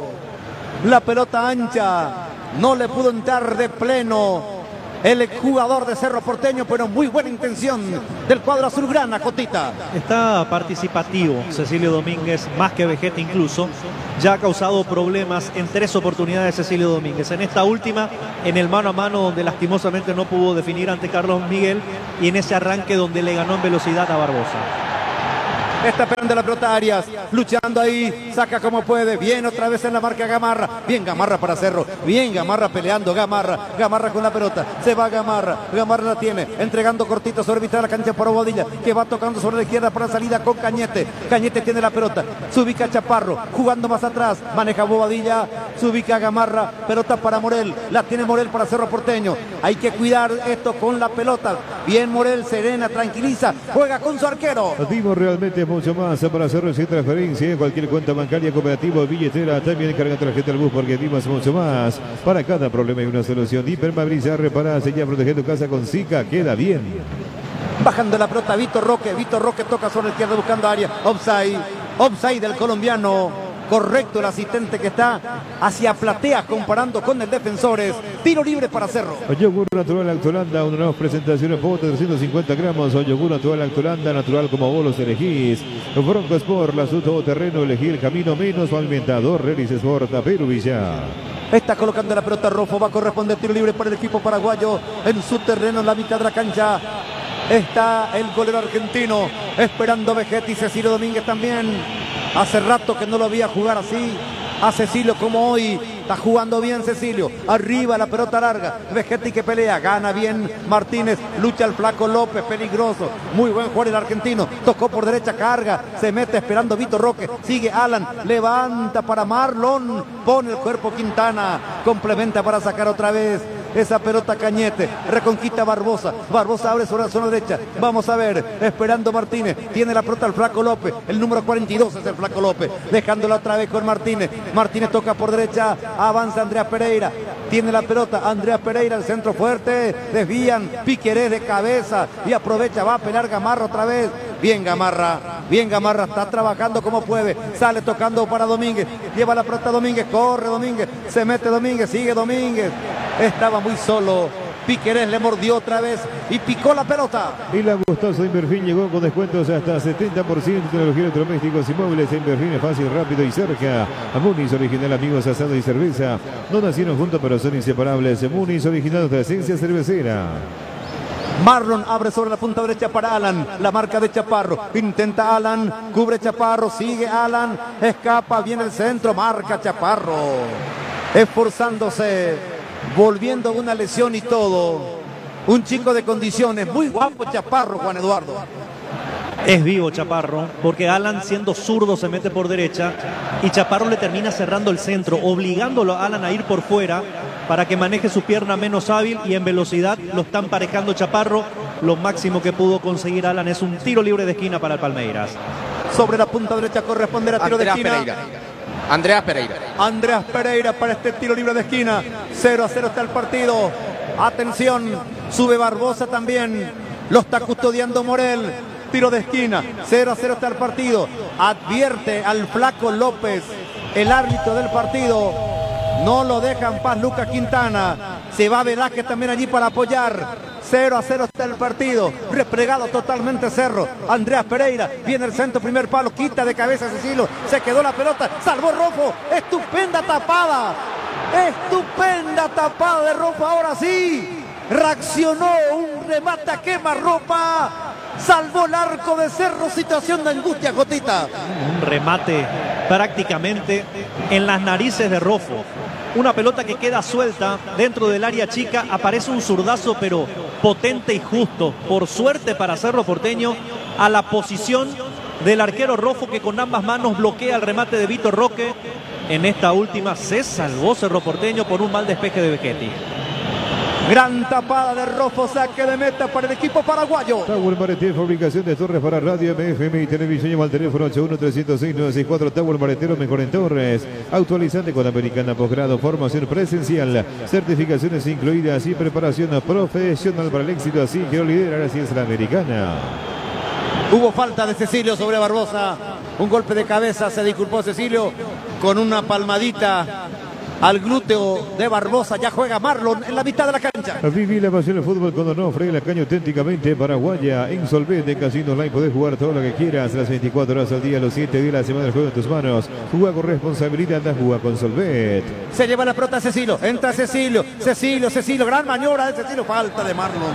La pelota ancha. No le pudo entrar de pleno el jugador de Cerro Porteño, pero muy buena intención del cuadro azulgrana, Cotita. Está participativo Cecilio Domínguez, más que Vegetti incluso. Ya ha causado problemas en tres oportunidades Cecilio Domínguez. En esta última, en el mano a mano donde lastimosamente no pudo definir ante Carlos Miguel, y en ese arranque donde le ganó en velocidad a Barbosa. Está esperando la pelota Arias, luchando ahí, saca como puede, bien otra vez en la marca Gamarra, bien Gamarra para Cerro, bien Gamarra peleando, Gamarra, Gamarra con la pelota, se va Gamarra, Gamarra la tiene, entregando cortito sobre mitad de la cancha para Bobadilla, que va tocando sobre la izquierda para salida con Cañete, Cañete tiene la pelota, se ubica Chaparro, jugando más atrás, maneja Bobadilla, se ubica Gamarra, pelota para Morel, la tiene Morel para Cerro Porteño, hay que cuidar esto con la pelota, bien Morel, serena, tranquiliza, juega con su arquero. Dimos realmente mucho más para hacer sin transferencia en cualquier cuenta bancaria, cooperativa o billetera. También carga tarjeta al bus porque dimos mucho más. Para cada problema hay una solución. Hipermabilizar, reparar, sellar, proteger tu casa con Zika. Queda bien. Bajando la pelota Vitor Roque. Vitor Roque toca sobre la izquierda buscando área. Offside. Offside del colombiano. Correcto el asistente que está hacia platea comparando con el Defensores. Tiro libre para Cerro. Yogur natural Lactolanda, una nueva presentación en pote, trescientos cincuenta gramos. O yogur natural Lactolanda, natural como vos los elegís. Bronco Sport, la su todoterreno, elegí el camino menos pavimentado. Relis Sport, Perú Villa. Está colocando la pelota Rofo, va a corresponder tiro libre para el equipo paraguayo en su terreno en la mitad de la cancha. Está el golero argentino esperando Vegetti, Cecilio Domínguez también. Hace rato que no lo veía jugar así a Cecilio como hoy. Está jugando bien Cecilio. Arriba la pelota larga. Vegetti que pelea. Gana bien Martínez. Lucha el flaco López. Peligroso. Muy buen jugador el argentino. Tocó por derecha. Carga. Se mete esperando Vitor Roque. Sigue Alan. Levanta para Marlon. Pone el cuerpo Quintana. Complementa para sacar otra vez esa pelota Cañete. Reconquista Barbosa. Barbosa abre sobre la zona derecha. Vamos a ver. Esperando Martínez. Tiene la pelota el flaco López. El número cuarenta y dos es el flaco López. Dejándola otra vez con Martínez. Martínez toca por derecha. Avanza Andreas Pereira. Tiene la pelota Andreas Pereira. El centro fuerte. Desvían. Piquerés de cabeza. Y aprovecha. Va a pelar Gamarra otra vez. Bien Gamarra. Bien Gamarra. Está trabajando como puede. Sale tocando para Domínguez. Lleva la pelota Domínguez. Corre Domínguez. Se mete Domínguez. Sigue Domínguez. Estaba muy solo. Piquerés le mordió otra vez y picó la pelota. Y la gustosa Inverfin llegó con descuentos hasta setenta por ciento de tecnología electrodomésticos y móviles. Inverfin es fácil, rápido y cerca. A Munis original, amigos, asado y cerveza. No nacieron juntos pero son inseparables. Munis original de esencia cervecera. Marlon abre sobre la punta derecha para Alan. La marca de Chaparro. Intenta Alan. Cubre Chaparro. Sigue Alan. Escapa. Viene el centro. Marca Chaparro. Esforzándose. Volviendo una lesión y todo. Un chico de condiciones. Muy guapo Chaparro, Juan Eduardo. Es vivo Chaparro, porque Alan siendo zurdo se mete por derecha y Chaparro le termina cerrando el centro, obligándolo a Alan a ir por fuera para que maneje su pierna menos hábil, y en velocidad lo está emparejando Chaparro. Lo máximo que pudo conseguir Alan es un tiro libre de esquina para el Palmeiras. Sobre la punta derecha corresponde a tiro Andreas de esquina. Pereira. Andreas Pereira. Andreas Pereira para este tiro libre de esquina. cero a cero está el partido. Atención, sube Barbosa también. Lo está custodiando Morel. Tiro de esquina. cero a cero está el partido. Advierte al flaco López, el árbitro del partido. No lo deja en paz Lucas Quintana. Se va Velázquez también allí para apoyar. cero a cero está el partido. Replegado totalmente Cerro. Andreas Pereira. Viene el centro, primer palo. Quita de cabeza Cecilio. Se quedó la pelota. Salvó Rofo. Estupenda tapada. Estupenda tapada de Rofo. Ahora sí. Reaccionó. Un remate a quemarropa. Salvó el arco de Cerro. Situación de angustia, Jotita. Un remate prácticamente en las narices de Rofo. Una pelota que queda suelta dentro del área chica. Aparece un zurdazo, pero potente y justo. Por suerte para Cerro Porteño, a la posición del arquero Rofo, que con ambas manos bloquea el remate de Vitor Roque. En esta última se salvó Cerro Porteño por un mal despeje de Vegetti. Gran tapada de Rofo, saque de meta para el equipo paraguayo. Tower Mareté, fabricación de torres para radio, M F M y televisión. Llama al teléfono ocho uno tres cero seis nueve seis cuatro. Tower Maretero, mejor en torres. Actualizante con Americana Posgrado, formación presencial, certificaciones incluidas y preparación profesional para el éxito. Así que lo lidera, así es la Americana. Hubo falta de Cecilio sobre Barbosa. Un golpe de cabeza, se disculpó Cecilio con una palmadita al glúteo de Barbosa. Ya juega Marlon en la mitad de la cancha. Viví la pasión del fútbol con Onofre, la caña auténticamente paraguaya. En Solvet, en Casino Online, podés jugar todo lo que quieras, las veinticuatro horas al día, los siete días de la semana, el juego en tus manos. Juega con responsabilidad, anda, juega con Solvet. Se lleva la pelota Cecilio, entra Cecilio, Cecilio, Cecilio, gran maniobra de Cecilio, falta de Marlon.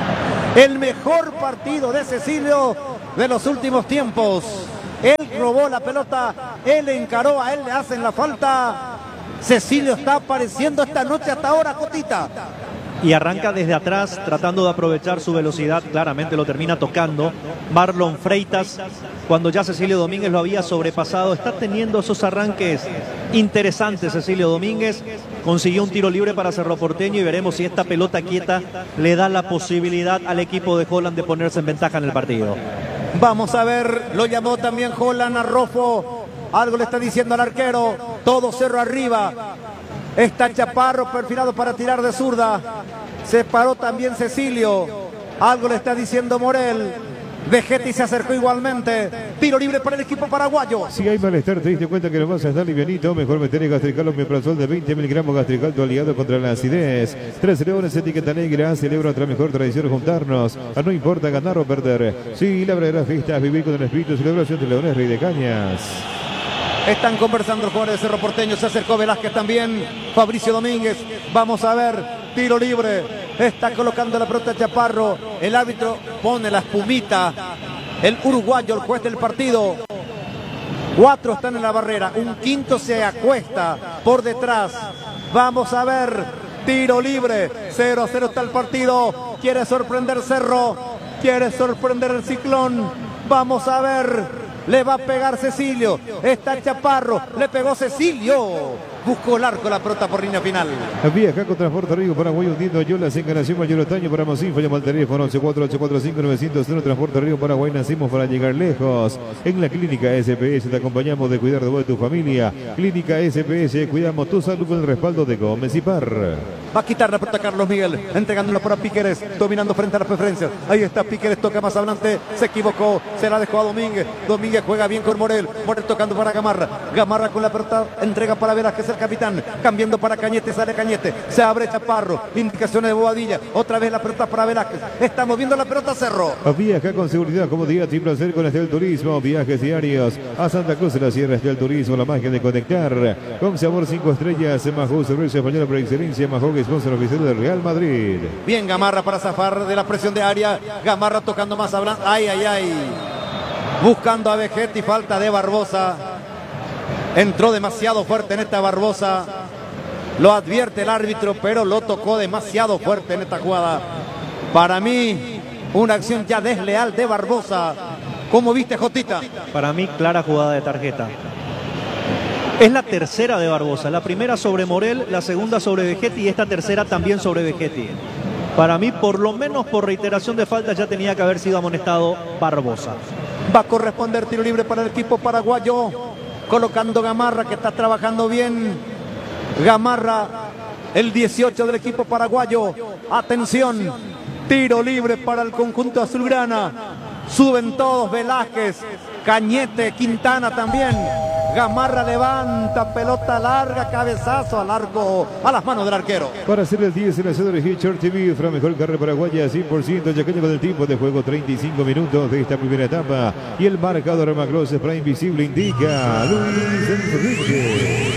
El mejor partido de Cecilio de los últimos tiempos. Él robó la pelota, él encaró, a él le hacen la falta. Cecilio está apareciendo esta noche hasta ahora, Cotita. Y arranca desde atrás tratando de aprovechar su velocidad. Claramente lo termina tocando Marlon Freitas cuando ya Cecilio Domínguez lo había sobrepasado. Está teniendo esos arranques interesantes Cecilio Domínguez. Consiguió un tiro libre para Cerro Porteño y veremos si esta pelota quieta le da la posibilidad al equipo de Holland de ponerse en ventaja en el partido. Vamos a ver, lo llamó también Holland a Rofo. Algo le está diciendo al arquero. Todo Cerro arriba. Está Chaparro perfilado para tirar de zurda. Se paró también Cecilio. Algo le está diciendo Morel. Vegetti se acercó igualmente. Tiro libre para el equipo paraguayo. Si hay malestar, te diste cuenta que no vas a estar livianito. Mejor meter el Gastrical o Omeprazol de veinte miligramos. Gastrical, tu aliado contra la acidez. Tres Leones, etiqueta negra. Celebra otra mejor tradición, juntarnos. A no importa ganar o perder. Sí, la verdadera fiesta es vivir con el espíritu de celebración de Leones Rey de Cañas. Están conversando los jugadores de Cerro Porteño. Se acercó Velázquez también. Fabricio Domínguez. Vamos a ver. Tiro libre. Está colocando la pelota Chaparro. El árbitro pone la espumita. El uruguayo, el juez del partido. Cuatro están en la barrera. Un quinto se acuesta por detrás. Vamos a ver. Tiro libre. cero a cero está el partido. Quiere sorprender Cerro. Quiere sorprender el Ciclón. Vamos a ver. Le va a pegar Cecilio. Está Chaparro. Le pegó Cecilio. Buscó el arco, la pelota por línea final. Viaja con Transporte Río Paraguay hundiendo a Yola, Encarnación Mayor Otaño para más info. Llama al teléfono ocho cuatro ocho cuatro cinco nueve cero cero. Transporte Río Paraguay, nacimos para llegar lejos. En la Clínica S P S te acompañamos de cuidar de vos y tu familia. Clínica S P S, cuidamos tu salud con el respaldo de Gómez y Par. Va a quitar la pelota Carlos Miguel, entregándola para Piqueres, dominando frente a las preferencias. Ahí está Piqueres, toca más adelante, se equivocó, se la dejó a Domínguez. Domínguez juega bien con Morel, Morel tocando para Gamarra. Gamarra con la pelota, entrega para Velázquez, el capitán. Cambiando para Cañete, sale Cañete, se abre Chaparro, indicaciones de Bobadilla, otra vez la pelota para Velázquez, está moviendo la pelota Cerro. Viaja con seguridad, comodidad y placer con Estel Turismo, viajes diarios a Santa Cruz de la Sierra. Estel Turismo, la magia de conectar, con sabor cinco estrellas, Majó, servicio español por excelencia, Majó, que sponsor oficial del Real Madrid. Bien Gamarra para zafar de la presión de área, Gamarra tocando más a Blanc, ay, ay, ay, buscando a Vegetti, falta de Barbosa. Entró demasiado fuerte en esta Barbosa. Lo advierte el árbitro, pero lo tocó demasiado fuerte en esta jugada. Para mí, una acción ya desleal de Barbosa. ¿Cómo viste, Jotita? Para mí, clara jugada de tarjeta. Es la tercera de Barbosa. La primera sobre Morel, la segunda sobre Vegetti y esta tercera también sobre Vegetti. Para mí, por lo menos por reiteración de falta, ya tenía que haber sido amonestado Barbosa. Va a corresponder tiro libre para el equipo paraguayo. Colocando Gamarra, que está trabajando bien. Gamarra, el dieciocho del equipo paraguayo. Atención, tiro libre para el conjunto azulgrana. Suben todos, Velázquez, Cañete, Quintana también. Gamarra levanta, pelota larga, cabezazo al arco, a las manos del arquero. Para hacer el diez, el hacedor de Hitcher T V, la mejor carrera paraguaya, cien por ciento, yaqueño con el tiempo de juego, treinta y cinco minutos de esta primera etapa. Y el marcador Macross Spray Invisible indica Luis Enrique.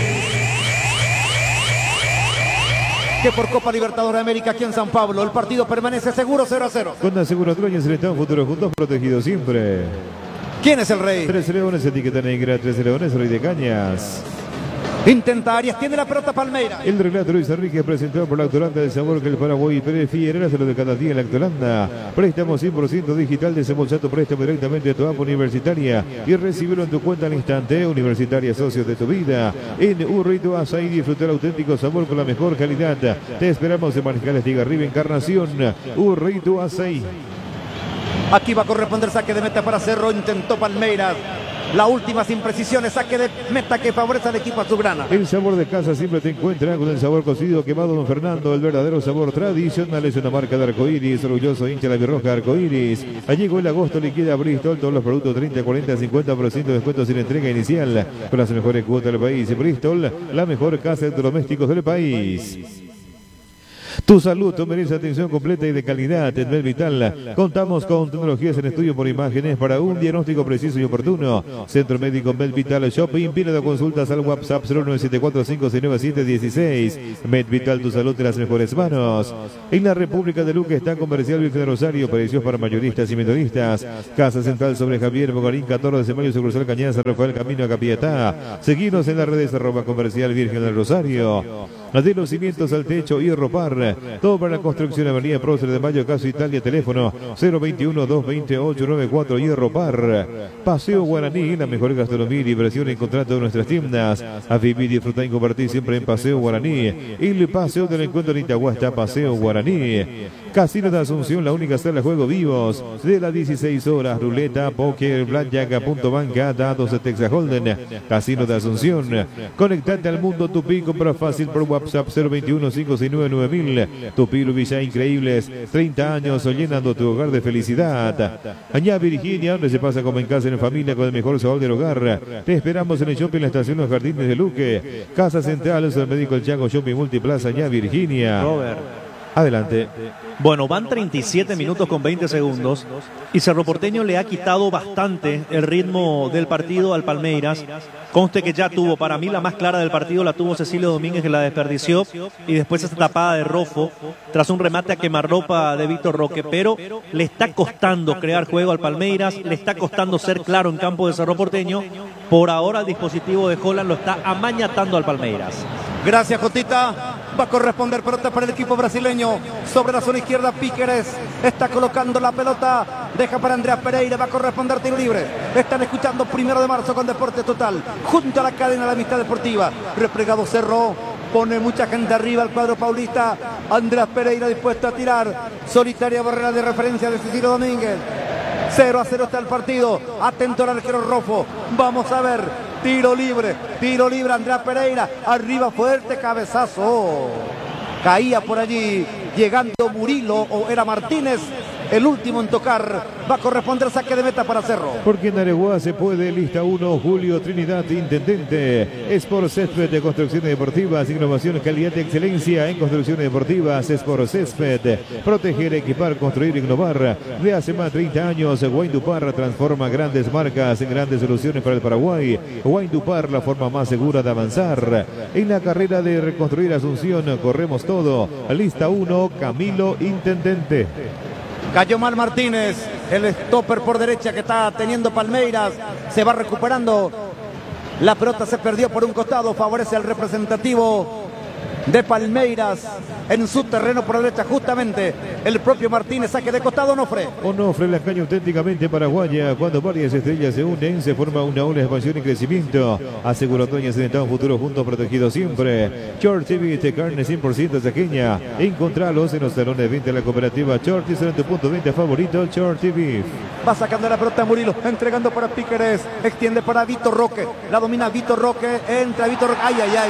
Que por Copa Libertadores de América aquí en San Pablo, el partido permanece seguro cero a cero. Con Aseguradora y Selección Futuro Juntos, protegidos siempre. ¿Quién es el rey? Tres Leones, etiqueta negra, Tres Leones, Rey de Cañas. Intenta Arias, tiene la pelota Palmeiras. El relato Luis Enrique presentado por la Lactolanda del sabor que el Paraguay prefiere. Hacerlo de cada día en Lactolanda. Préstamo cien por ciento digital. Desembolsa tu préstamo directamente a tu app universitaria y recibirlo en tu cuenta al instante. Universitaria, socios de tu vida. En Urrito Azaí, disfrutar auténtico sabor con la mejor calidad. Te esperamos en Mariscal Estigarribia, Encarnación. Urrito Azaí. Aquí va a corresponder saque de meta para Cerro. Intentó Palmeiras. La última sin precisiones, saque de meta que favorece al equipo azulgrana. El sabor de casa siempre te encuentra con el sabor cocido quemado Don Fernando, el verdadero sabor tradicional. Es una marca de arcoíris, orgulloso hincha de la birroja arcoíris. Allí llegó el agosto, liquida Bristol, todos los productos treinta, cuarenta, cincuenta por ciento de descuento sin entrega inicial. Con las mejores cuotas del país. Bristol, la mejor casa de domésticos del país. Tu salud, tu merece atención completa y de calidad. En Medvital contamos con tecnologías en estudio por imágenes para un diagnóstico preciso y oportuno. Centro Médico Medvital Shopping. Pide de consultas al WhatsApp cero nueve siete cuatro cinco seis nueve siete uno seis. Medvital, tu salud en las mejores manos. En la República de Luque está Comercial Virgen de Rosario. Precios para mayoristas y minoristas. Casa Central sobre Javier Bogarín, catorce de mayo, sucursal Cañaza, Rafael Camino a Capiatá. Seguimos en las redes arroba Comercial Virgen del Rosario. De los cimientos al techo y Ropar. Todo para la construcción. Avenida Prócer de Mayo, Caso Italia. Teléfono cero veintiuno, dos veinte, ocho noventa y cuatro. Hierro Par. Paseo Guaraní, la mejor gastronomía y diversión en contrato de nuestras tiendas. A vivir, disfrutar y compartir siempre en Paseo Guaraní. El paseo del encuentro en Itagua está Paseo Guaraní. Casino de Asunción, la única sala de juego vivos de las dieciséis horas. Ruleta, póker, blackjack, punto banca, datos de Texas Holden. Casino de Asunción. Conectate al mundo Tupi, compra fácil por WhatsApp cero veintiuno, cinco seis nueve, nueve mil. Tupi Lubilla, increíbles treinta años llenando tu hogar de felicidad. Añá Virginia, donde se pasa como en casa en familia con el mejor sabor del hogar. Te esperamos en el shopping, la estación Los Jardines de Luque. Casa Central, el médico El Chaco, Shopping Multiplaza, Añá Virginia. Robert. Adelante. Bueno, van treinta y siete minutos con veinte segundos y Cerro Porteño le ha quitado bastante el ritmo del partido al Palmeiras. Conste que ya tuvo, para mí la más clara del partido la tuvo Cecilio Domínguez, que la desperdició, y después esa tapada de Rofo tras un remate a quemarropa de Víctor Roque, pero le está costando crear juego al Palmeiras, le está costando ser claro en campo de Cerro Porteño. Por ahora el dispositivo de Holland lo está amañatando al Palmeiras. Gracias, Jotita. Va a corresponder pelota para el equipo brasileño. Sobre la zona izquierda, Píqueres está colocando la pelota. Deja para Andrea Pereira. Va a corresponder tiro libre. Están escuchando Primero de Marzo con Deporte Total. Junto a la cadena de la Amistad Deportiva. Replegado Cerro. Pone mucha gente arriba al cuadro paulista. Andrea Pereira dispuesto a tirar. Solitaria barrera de referencia de Cecilio Domínguez. cero a cero está el partido. Atento al arquero Rofo. Vamos a ver. Tiro libre, tiro libre, Andrea Pereira, arriba fuerte, cabezazo. Caía por allí, llegando Murilo, o era Martínez, el último en tocar. Va a corresponder saque de meta para Cerro. Porque en Areguá se puede. Lista uno, Julio Trinidad, intendente. Sport Césped de Construcciones Deportivas, innovación, calidad y excelencia en construcciones deportivas. Sport Césped, proteger, equipar, construir, innovar. De hace más de treinta años, Guayndupar transforma grandes marcas en grandes soluciones para el Paraguay. Guayndupar, la forma más segura de avanzar. En la carrera de reconstruir Asunción, corremos todo. Lista uno, Camilo, intendente. Cayó mal Martínez, el stopper por derecha que está teniendo Palmeiras. Se va recuperando. La pelota se perdió por un costado. Favorece al representativo de Palmeiras en su terreno por derecha, justamente el propio Martínez. Saque de costado, Onofre. Onofre, la caña auténticamente paraguaya. Cuando varias estrellas se unen, se forma una ola de expansión y crecimiento. Asegura Toña Central, un futuro juntos, protegido siempre. Short T V, de carne cien por ciento saqueña. Encontralos en los salones de venta de la cooperativa Short. Será tu punto de venta favorito, Short T V. Va sacando la pelota Murilo, entregando para Píqueres. Extiende para Víctor Roque. La domina Víctor Roque. Entra Víctor Roque. Ay, ay, ay.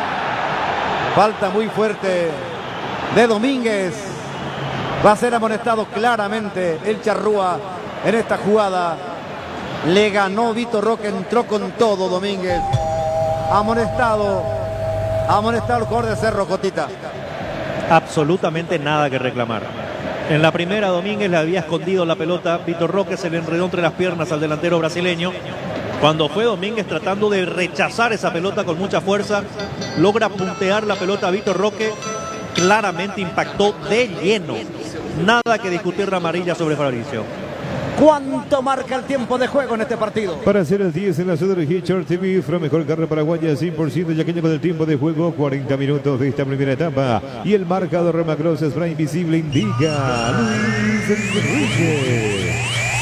Falta muy fuerte de Domínguez. Va a ser amonestado claramente el Charrúa en esta jugada. Le ganó Víctor Roque, entró con todo Domínguez. Amonestado. Amonestado el jugador de Cerro, Cotita. Absolutamente nada que reclamar. En la primera Domínguez le había escondido la pelota. Víctor Roque se le enredó entre las piernas al delantero brasileño. Cuando fue Domínguez tratando de rechazar esa pelota con mucha fuerza, logra puntear la pelota a Víctor Roque, claramente impactó de lleno. Nada que discutir la amarilla sobre Fabricio. ¿Cuánto marca el tiempo de juego en este partido? Para hacer el diez en la ciudad de Hitchard T V, Fra mejor carrera paraguaya, cien por ciento yaqueño con el tiempo de juego, cuarenta minutos de esta primera etapa. Y el marcador Remacross Spray Invisible indica Luis Enrique.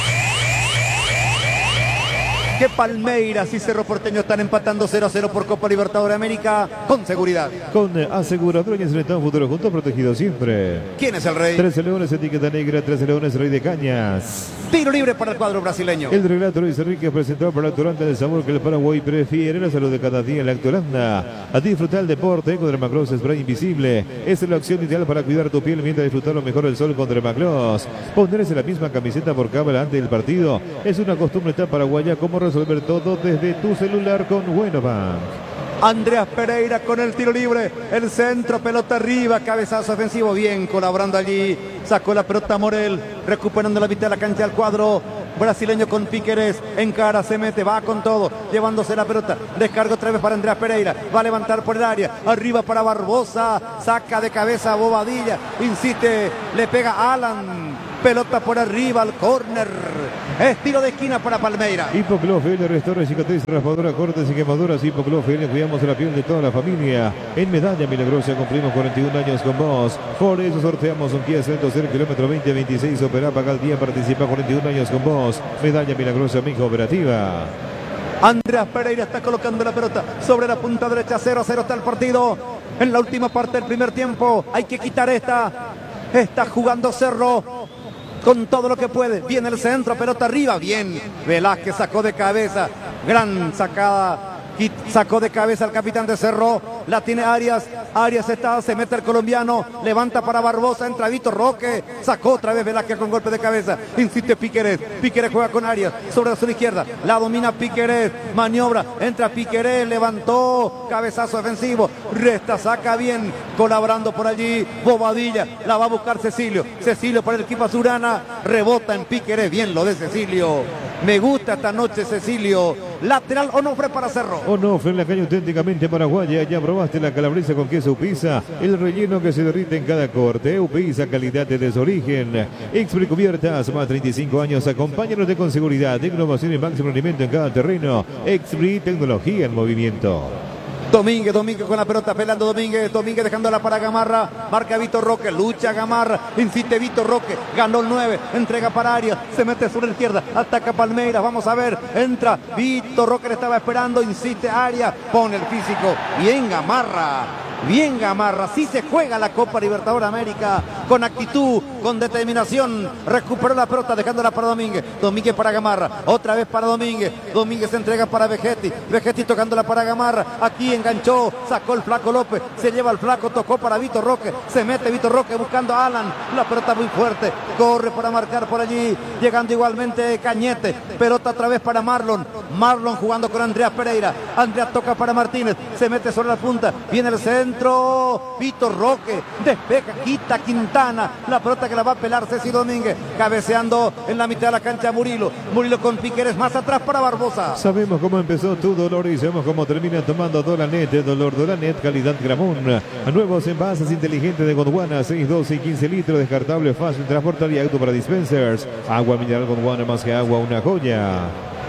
Que Palmeiras y Cerro Porteño están empatando cero a cero por Copa Libertadores de América con seguridad. Con aseguradora y en futuro juntos, protegido siempre. ¿Quién es el rey? trece Leones, etiqueta negra, trece Leones, Rey de Cañas. Tiro libre para el cuadro brasileño. El relato Luis Enrique presentado por el restaurante del sabor que el Paraguay prefiere, la salud de cada día en la Actualanda. A disfrutar el deporte con Remacross Spray Invisible. Es la opción ideal para cuidar tu piel mientras disfrutar lo mejor del sol con Remacross. Ponerse la misma camiseta por cámara antes del partido es una costumbre tan paraguaya como resolver todo desde tu celular con Buenobank. Andreas Pereira con el tiro libre, el centro, pelota arriba, cabezazo ofensivo, bien colaborando allí, sacó la pelota Morel, recuperando la mitad de la cancha al cuadro brasileño con Piquerés, encara, se mete, va con todo, llevándose la pelota, descarga otra vez para Andreas Pereira, va a levantar por el área, arriba para Barbosa, saca de cabeza a Bobadilla, insiste, le pega a Alan, pelota por arriba al córner, es tiro de esquina para Palmeiras. Hipoclof L, restaura, cicatriz, raspadura, cortes y quemaduras. Hipoclof L, cuidamos de la piel de toda la familia. En Medalla Milagrosa cumplimos cuarenta y un años con vos. Por eso sorteamos un Kia Celtos el kilómetro veinte veintiséis. Opera, paga el día, participa cuarenta y un años con vos. Medalla Milagrosa, amiga operativa. Andreas Pereira está colocando la pelota sobre la punta derecha, cero a cero está el partido. En la última parte del primer tiempo hay que quitar esta. Está jugando Cerro con todo lo que puede. Viene el centro, pelota arriba, bien. Velázquez sacó de cabeza, gran sacada. Y sacó de cabeza al capitán de Cerro, la tiene Arias, Arias está, se mete el colombiano, levanta para Barbosa, entra Vitor Roque, sacó otra vez Velázquez con golpe de cabeza, insiste Piquerés, Piquerés juega con Arias, sobre la zona izquierda, la domina Piquerés, maniobra, entra Piquerés, levantó, cabezazo defensivo, resta, saca bien, colaborando por allí, Bobadilla, la va a buscar Cecilio, Cecilio para el equipo azurana, rebota en Piquerés, bien lo de Cecilio, me gusta esta noche Cecilio, lateral Onofre para Cerro. Onofre en la calle auténticamente paraguaya. Ya probaste la calabresa con queso Upisa, el relleno que se derrite en cada corte. Upisa, calidad desde su origen. Expri Cubiertas, más treinta y cinco años. Acompáñanos con seguridad, innovación y máximo rendimiento en cada terreno. Expri, tecnología en movimiento. Domínguez, Domínguez con la pelota, pelando Domínguez, Domínguez dejándola para Gamarra, marca Vitor Roque, lucha Gamarra, insiste Vitor Roque, ganó el nueve, entrega para Arias, se mete sobre la izquierda, ataca Palmeiras, vamos a ver, entra Vitor Roque, le estaba esperando, insiste Arias, pone el físico, bien Gamarra, bien Gamarra, sí se juega la Copa Libertadores de América, con actitud, con determinación, recuperó la pelota dejándola para Domínguez, Domínguez para Gamarra, otra vez para Domínguez, Domínguez se entrega para Vegetti, Vegetti tocándola para Gamarra, aquí enganchó, sacó el Flaco López, se lleva el Flaco, tocó para Vitor Roque, se mete Vitor Roque buscando a Alan, la pelota muy fuerte, corre para marcar por allí, llegando igualmente Cañete, pelota otra vez para Marlon, Marlon jugando con Andreas Pereira, Andreas toca para Martínez, se mete sobre la punta, viene el centro, Vitor Roque, despeja, quita Quintana, la pelota que la va a pelar Ceci Domínguez, cabeceando en la mitad de la cancha Murilo, Murilo con Piqueres, más atrás para Barbosa. Sabemos cómo empezó tu dolor y sabemos cómo termina tomando Dolanet, dolor Dolanet, calidad Gramón. Nuevos envases inteligentes de Gondwana, seis, doce y quince litros, descartable, fácil, transportar y auto para dispensers. Agua mineral Gondwana, más que agua, una joya.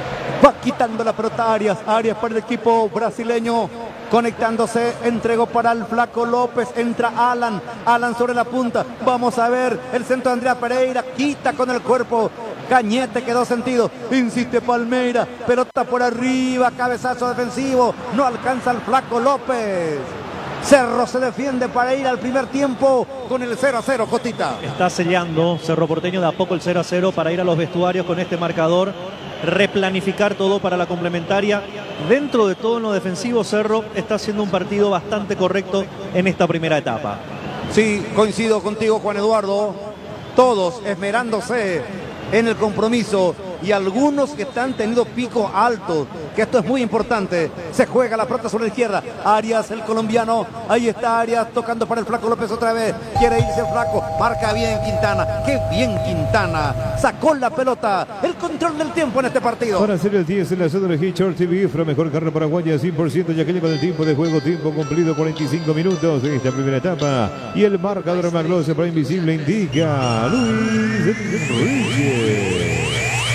Va quitando la pelota Arias, Arias para el equipo brasileño, conectándose, entregó para el Flaco López, entra Alan, Alan sobre la punta, vamos a ver, el centro de Andrea Pereira, quita con el cuerpo, Cañete quedó sentido, insiste Palmeiras, pelota por arriba, cabezazo defensivo, no alcanza el Flaco López. Cerro se defiende para ir al primer tiempo con el cero a cero, Cotita. Está sellando Cerro Porteño de a poco el cero a cero para ir a los vestuarios con este marcador, replanificar todo para la complementaria. Dentro de todo en lo defensivo, Cerro está haciendo un partido bastante correcto en esta primera etapa. Sí, coincido contigo, Juan Eduardo. Todos esmerándose en el compromiso y algunos que están teniendo pico alto, que esto es muy importante. Se juega la pelota sobre la izquierda, Arias, el colombiano, ahí está Arias tocando para el Flaco López otra vez, quiere irse el Flaco, marca bien Quintana, qué bien Quintana, sacó la pelota, el control del tiempo en este partido. Para hacer el diez en la zona de Hitchard T V, Fra mejor carrera paraguaya, cien por ciento, ya que lleva el tiempo de juego, tiempo cumplido, cuarenta y cinco minutos de esta primera etapa, y el marcador Magloss para Invisible indica Luis Enrique.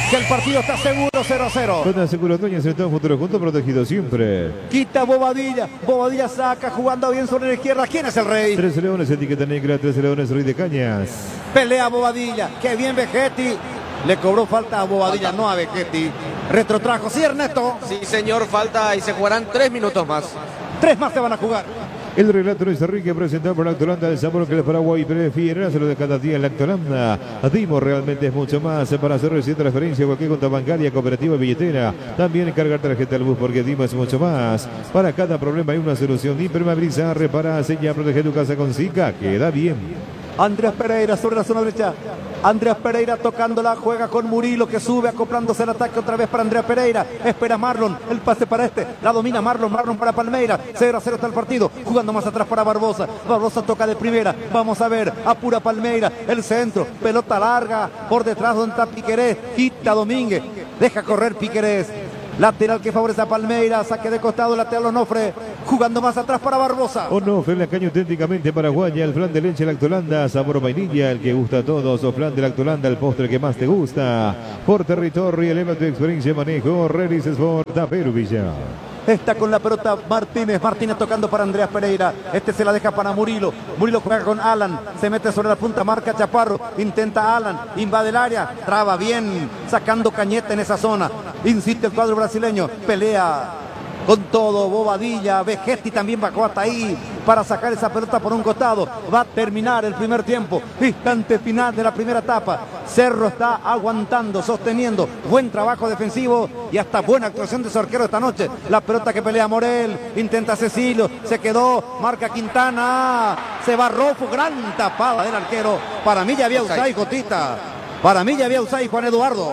que el partido está seguro cero a cero. Con Seguro Toño, Centro Futuro Junto, protegido siempre. Quita Bobadilla, Bobadilla saca, jugando bien sobre la izquierda. ¿Quién es el rey? Tres Leones, etiqueta negra, Tres Leones, Rey de Cañas. Pelea Bobadilla, qué bien Vegetti. Le cobró falta a Bobadilla, no a Vegetti. Retrotrajo, sí, Ernesto. Sí, señor, falta y se jugarán tres minutos más. Tres más se van a jugar. El relato es Enrique, presentado por Lactolanda, el sabor que el Paraguay prefiere, hacerlo de cada día en Lactolanda. Dimo realmente es mucho más para hacer reciente referencia a cualquier cuenta bancaria, cooperativa, billetera. También cargar tarjeta al bus porque Dimo es mucho más. Para cada problema hay una solución. Impermeabiliza, repara, sella, protege tu casa con Zika. Queda bien. Andrés Pereira sobre la zona derecha. Andrés Pereira tocándola, juega con Murilo que sube acoplándose el ataque otra vez para Andrés Pereira. Espera Marlon, el pase para este. La domina Marlon, Marlon para Palmeira. cero a cero está el partido. Jugando más atrás para Barbosa. Barbosa toca de primera. Vamos a ver, apura Palmeira. El centro, pelota larga. Por detrás donde está Piquerés. Quita Domínguez. Deja correr Piquerés. Lateral que favorece a Palmeira, saque de costado, lateral Onofre, jugando más atrás para Barbosa. Onofre, la caña auténticamente paraguaya, el flan de leche Lactolanda, sabor vainilla, el que gusta a todos, o flan de Lactolanda, el postre que más te gusta. Por territorio, eleva tu experiencia de manejo, Relis Sport, Taperu Villa. Está con la pelota Martínez, Martínez tocando para Andreas Pereira, este se la deja para Murilo, Murilo juega con Alan, se mete sobre la punta, marca Chaparro, intenta Alan, invade el área, traba bien, sacando Cañete en esa zona, insiste el cuadro brasileño, pelea con todo, Bobadilla, Vegetti también bajó hasta ahí para sacar esa pelota por un costado. Va a terminar el primer tiempo, instante final de la primera etapa. Cerro está aguantando, sosteniendo, buen trabajo defensivo y hasta buena actuación de su arquero esta noche. La pelota que pelea Morel, intenta Cecilio, se quedó, marca Quintana, se va Rofo, gran tapada del arquero. Para mí ya había Usay, Jotita, para mí ya había Usay, Juan Eduardo.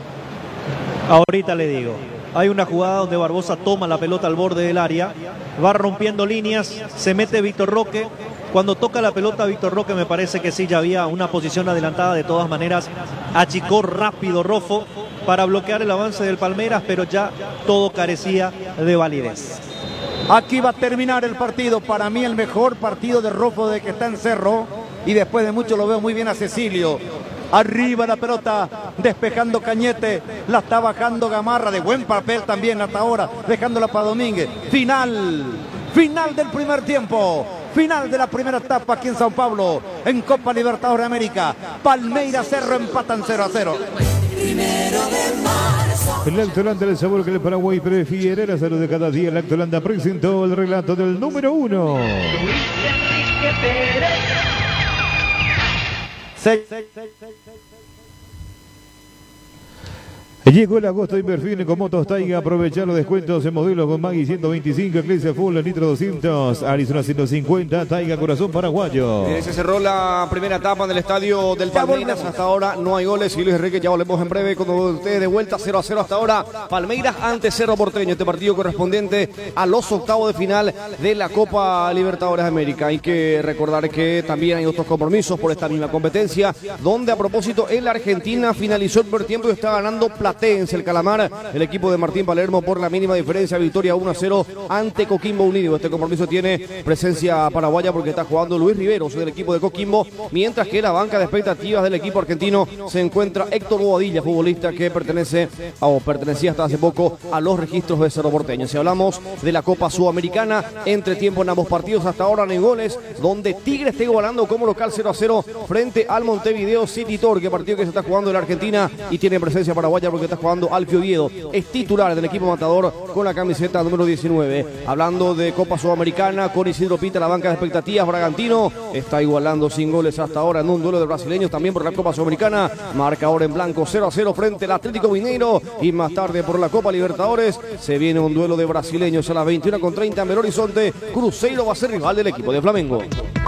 Ahorita le digo. Hay una jugada donde Barbosa toma la pelota al borde del área, va rompiendo líneas, se mete Víctor Roque. Cuando toca la pelota Víctor Roque me parece que sí, ya había una posición adelantada. De todas maneras, achicó rápido Rofo para bloquear el avance del Palmeiras, pero ya todo carecía de validez. Aquí va a terminar el partido. Para mí el mejor partido de Rofo de que está en Cerro. Y después de mucho lo veo muy bien a Cecilio. Arriba la pelota, despejando Cañete, la está bajando Gamarra, de buen papel también hasta ahora, dejándola para Domínguez. Final, final del primer tiempo, final de la primera etapa aquí en Sao Paulo, en Copa Libertadores de América. Palmeiras Cerro empatan cero a cero. El Lactolanda, el sabor que el Paraguay prefiere, la salud de cada día. El Lactolanda presentó el relato del número uno. Llegó el agosto de invertir con Motos Taiga. Aprovechar los descuentos en modelos con Maggi ciento veinticinco, Eclipse Full, Nitro doscientos, Arizona ciento cincuenta, Taiga Corazón Paraguayo. Eh, se cerró la primera etapa en el estadio del Palmeiras. Hasta ahora no hay goles. Y Luis Enrique, ya volvemos en breve con ustedes de vuelta. cero a cero hasta ahora. Palmeiras ante Cerro Porteño. Este partido correspondiente a los octavos de final de la Copa Libertadores de América. Hay que recordar que también hay otros compromisos por esta misma competencia, donde a propósito en la Argentina finalizó el primer tiempo y está ganando Platense, el Calamar, el equipo de Martín Palermo por la mínima diferencia, victoria uno a cero ante Coquimbo Unido. Este compromiso tiene presencia paraguaya porque está jugando Luis Riveros del equipo de Coquimbo, mientras que la banca de expectativas del equipo argentino se encuentra Héctor Bobadilla, futbolista que pertenece o pertenecía hasta hace poco a los registros de Cerro Porteño. Si hablamos de la Copa Sudamericana, entre tiempo en ambos partidos hasta ahora no hay goles, donde Tigre está igualando como local cero a cero frente al Montevideo City Torque, partido que se está jugando en la Argentina y tiene presencia paraguaya porque está jugando Alfio Oviedo, es titular del equipo matador con la camiseta número diecinueve. Hablando de Copa Sudamericana, con Isidro Pita, la banca de expectativas, Bragantino está igualando sin goles hasta ahora en un duelo de brasileños también por la Copa Sudamericana, marca ahora en blanco cero a cero frente al Atlético Mineiro, y más tarde por la Copa Libertadores se viene un duelo de brasileños a las veintiuna con treinta en Belo Horizonte. Cruzeiro va a ser rival del equipo de Flamengo.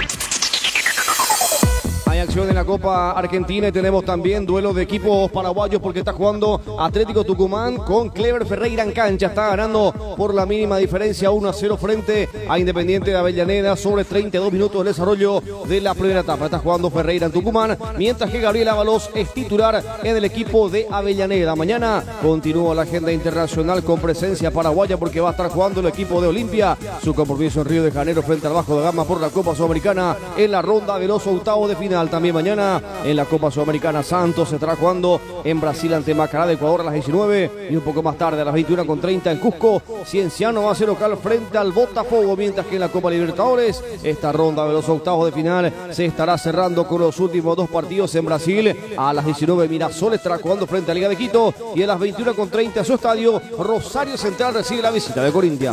Hay acción en la Copa Argentina y tenemos también duelo de equipos paraguayos porque está jugando Atlético Tucumán con Clever Ferreira en cancha. Está ganando por la mínima diferencia uno a cero frente a Independiente de Avellaneda sobre treinta y dos minutos de desarrollo de la primera etapa. Está jugando Ferreira en Tucumán, mientras que Gabriel Ábalos es titular en el equipo de Avellaneda. Mañana continúa la agenda internacional con presencia paraguaya porque va a estar jugando el equipo de Olimpia. Su compromiso en Río de Janeiro frente al Vasco da Gama por la Copa Sudamericana en la ronda de los octavos de final. También también mañana en la Copa Sudamericana. Santos se estará jugando en Brasil ante Macará de Ecuador a las diecinueve y un poco más tarde a las veintiuna con treinta en Cusco. Cienciano va a ser local frente al Botafogo, mientras que en la Copa Libertadores esta ronda de los octavos de final se estará cerrando con los últimos dos partidos en Brasil. A las diecinueve Mirasol estará jugando frente a Liga de Quito y a las veintiuna con treinta a su estadio Rosario Central recibe la visita de Corinthians.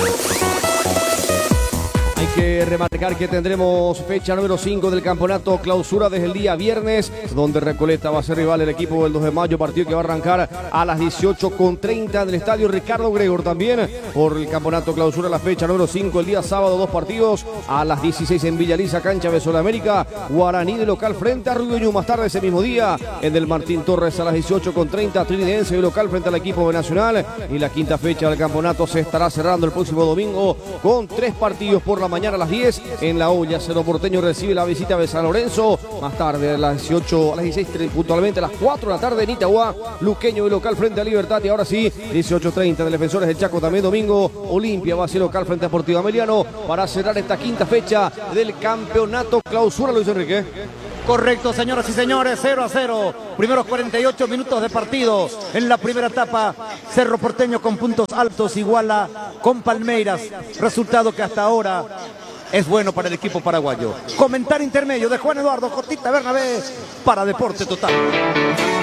Hay que remarcar que tendremos fecha número cinco del campeonato clausura desde el día viernes, donde Recoleta va a ser rival del equipo del dos de mayo, partido que va a arrancar a las dieciocho con treinta en el estadio Ricardo Gregor. También por el campeonato clausura la fecha número cinco el día sábado, dos partidos a las dieciséis en Villaliza, cancha de América, Guaraní de local frente a Ruidoño. Más tarde ese mismo día en el Martín Torres a las dieciocho con treinta, Trinidense de local frente al equipo de Nacional. Y la quinta fecha del campeonato se estará cerrando el próximo domingo con tres partidos por la mañana a las diez en La Olla. Cerro Porteño recibe la visita de San Lorenzo. Más tarde a las dieciocho, a las dieciséis puntualmente a las cuatro de la tarde en Itagua, Luqueño de local frente a Libertad. Y ahora sí, dieciocho treinta de Defensores del Chaco también domingo. Olimpia va a ser local frente a Deportivo Ameliano para cerrar esta quinta fecha del campeonato clausura. Luis Enrique. Correcto, señoras y señores, cero a cero. Primeros cuarenta y ocho minutos de partido. En la primera etapa, Cerro Porteño con puntos altos iguala con Palmeiras. Resultado que hasta ahora es bueno para el equipo paraguayo. Comentario intermedio de Juan Eduardo Jotita Bernabé para Deporte Total.